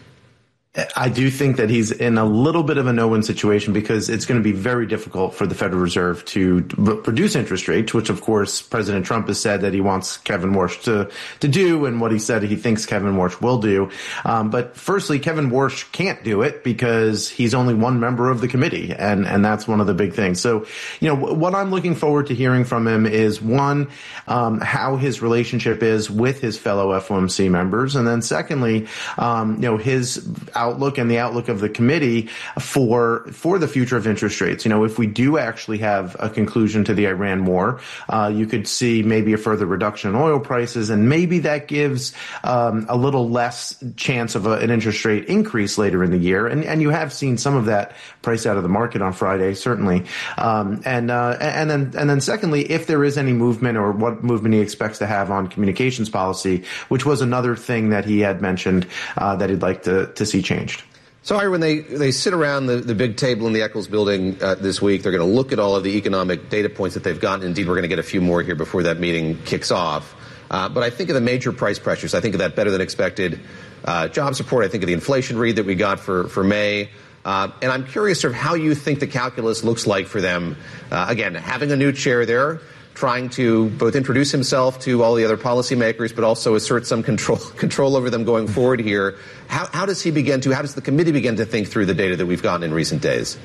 I do think that he's in a little bit of a no-win situation because it's going to be very difficult for the Federal Reserve to reduce interest rates, which, of course, President Trump has said that he wants Kevin Warsh to, to do, and what he said he thinks Kevin Warsh will do. Um, but firstly, Kevin Warsh can't do it because he's only one member of the committee, and, and that's one of the big things. So, you know, what I'm looking forward to hearing from him is, one, um, how his relationship is with his fellow F O M C members, and then secondly, um, you know, his outlook and the outlook of the committee for for the future of interest rates. You know, if we do actually have a conclusion to the Iran war, uh, you could see maybe a further reduction in oil prices, and maybe that gives um, a little less chance of a, an interest rate increase later in the year. And, and you have seen some of that priced out of the market on Friday, certainly. Um, and uh, and then and then secondly, if there is any movement or what movement he expects to have on communications policy, which was another thing that he had mentioned uh, that he'd like to, to see changed. So, Ira, when they, they sit around the, the big table in the Eccles building uh, this week, they're going to look at all of the economic data points that they've gotten. Indeed, we're going to get a few more here before that meeting kicks off. Uh, but I think of the major price pressures. I think of that better than expected uh, jobs report. I think of the inflation read that we got for, for May. Uh, and I'm curious sort of how you think the calculus looks like for them. Uh, again, having a new chair there, trying to both introduce himself to all the other policymakers, but also assert some control control over them going forward here. How, how does he begin to, how does the committee begin to think through the data that we've gotten in recent days?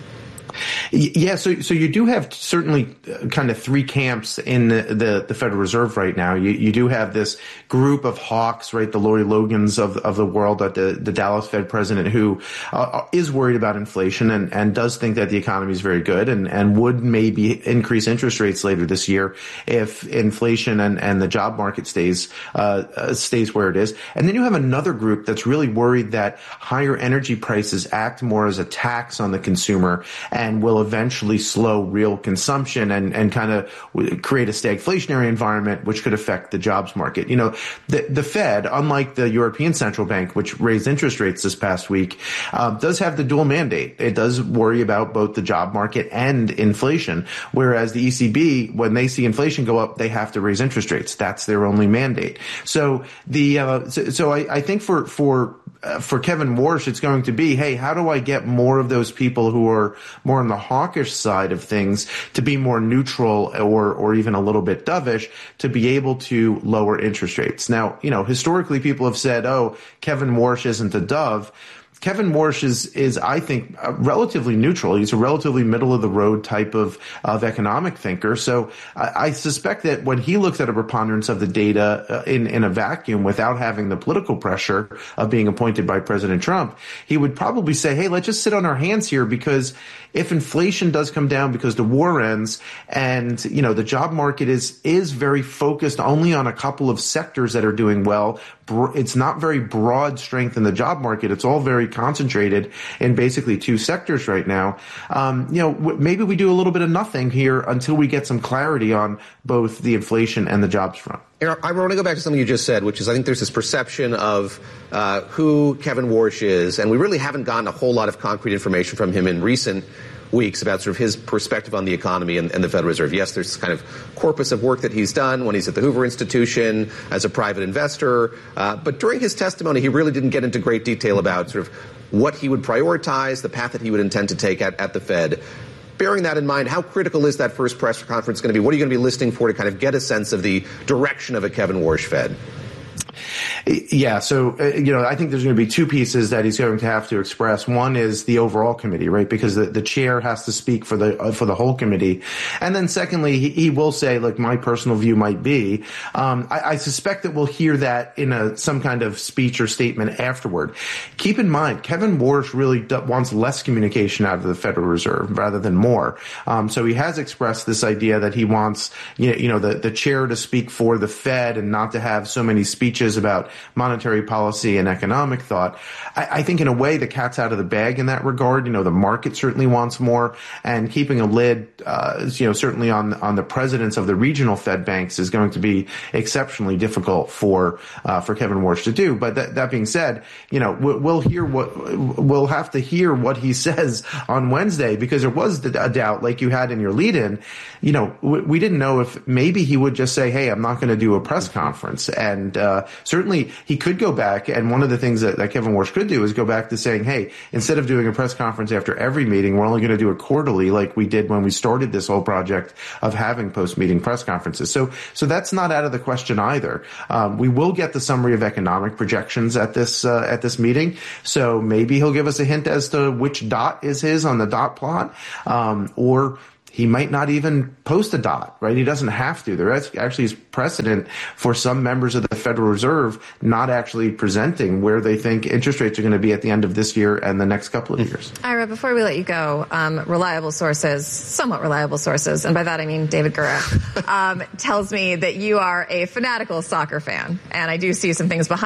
Yeah, so so you do have certainly kind of three camps in the, the, the Federal Reserve right now. You you do have this group of hawks, right, the Lori Logans of of the world, uh, the the Dallas Fed president, who uh, is worried about inflation and, and does think that the economy is very good and, and would maybe increase interest rates later this year if inflation and, and the job market stays uh, uh, stays where it is. And then you have another group that's really worried that higher energy prices act more as a tax on the consumer and will eventually slow real consumption and, and kind of create a stagflationary environment, which could affect the jobs market. You know, the, the Fed, unlike the European Central Bank, which raised interest rates this past week, uh, does have the dual mandate. It does worry about both the job market and inflation, whereas the E C B, when they see inflation go up, they have to raise interest rates. That's their only mandate. So the uh, so, so I, I think for for uh, for Kevin Warsh, it's going to be, hey, how do I get more of those people who are more on the hawkish side of things to be more neutral or or even a little bit dovish to be able to lower interest rates? Now, you know, historically people have said, oh, Kevin Warsh isn't a dove. Kevin Warsh is, is I think, uh, relatively neutral. He's a relatively middle-of-the-road type of, of economic thinker. So I, I suspect that when he looks at a preponderance of the data uh, in, in a vacuum without having the political pressure of being appointed by President Trump, he would probably say, hey, let's just sit on our hands here, because if inflation does come down because the war ends and, you know, the job market is is very focused only on a couple of sectors that are doing well, it's not very broad strength in the job market. It's all very concentrated in basically two sectors right now. Um, you know, maybe we do a little bit of nothing here until we get some clarity on both the inflation and the jobs front. I want to go back to something you just said, which is I think there's this perception of uh, who Kevin Warsh is, and we really haven't gotten a whole lot of concrete information from him in recent weeks about sort of his perspective on the economy and, and the Federal Reserve. Yes, there's kind of corpus of work that he's done when he's at the Hoover Institution as a private investor, uh, but during his testimony, he really didn't get into great detail about sort of what he would prioritize, the path that he would intend to take at, at the Fed. Bearing that in mind, how critical is that first press conference going to be? What are you going to be listening for to kind of get a sense of the direction of a Kevin Warsh Fed? Yeah, so, uh, you know, I think there's going to be two pieces that he's going to have to express. One is the overall committee, right? Because the, the chair has to speak for the uh, for the whole committee. And then secondly, he, he will say, like, my personal view might be. Um, I, I suspect that we'll hear that in a some kind of speech or statement afterward. Keep in mind, Kevin Warsh really do, wants less communication out of the Federal Reserve rather than more. Um, so he has expressed this idea that he wants, you know, you know the, the chair to speak for the Fed and not to have so many speeches about monetary policy and economic thought. I, I think in a way the cat's out of the bag in that regard. You know, the market certainly wants more, and keeping a lid, uh, you know, certainly on on the presidents of the regional Fed banks is going to be exceptionally difficult for uh, for Kevin Warsh to do. But that, that being said, you know, we'll, we'll hear what we'll have to hear what he says on Wednesday, because there was a doubt, like you had in your lead-in. You know, we, we didn't know if maybe he would just say, "Hey, I'm not going to do a press conference," and uh, certainly he could go back, and one of the things that, that Kevin Warsh could do is go back to saying, hey, instead of doing a press conference after every meeting, we're only going to do it quarterly like we did when we started this whole project of having post-meeting press conferences. So so that's not out of the question either. Um, we will get the summary of economic projections at this uh, at this meeting, so maybe he'll give us a hint as to which dot is his on the dot plot, um, or he might not even post a dot, right? He doesn't have to. There actually is precedent for some members of the Federal Reserve not actually presenting where they think interest rates are going to be at the end of this year and the next couple of years. Ira, before we let you go, um, reliable sources, somewhat reliable sources, and by that I mean David Gura, um, tells me that you are a fanatical soccer fan, and I do see some things behind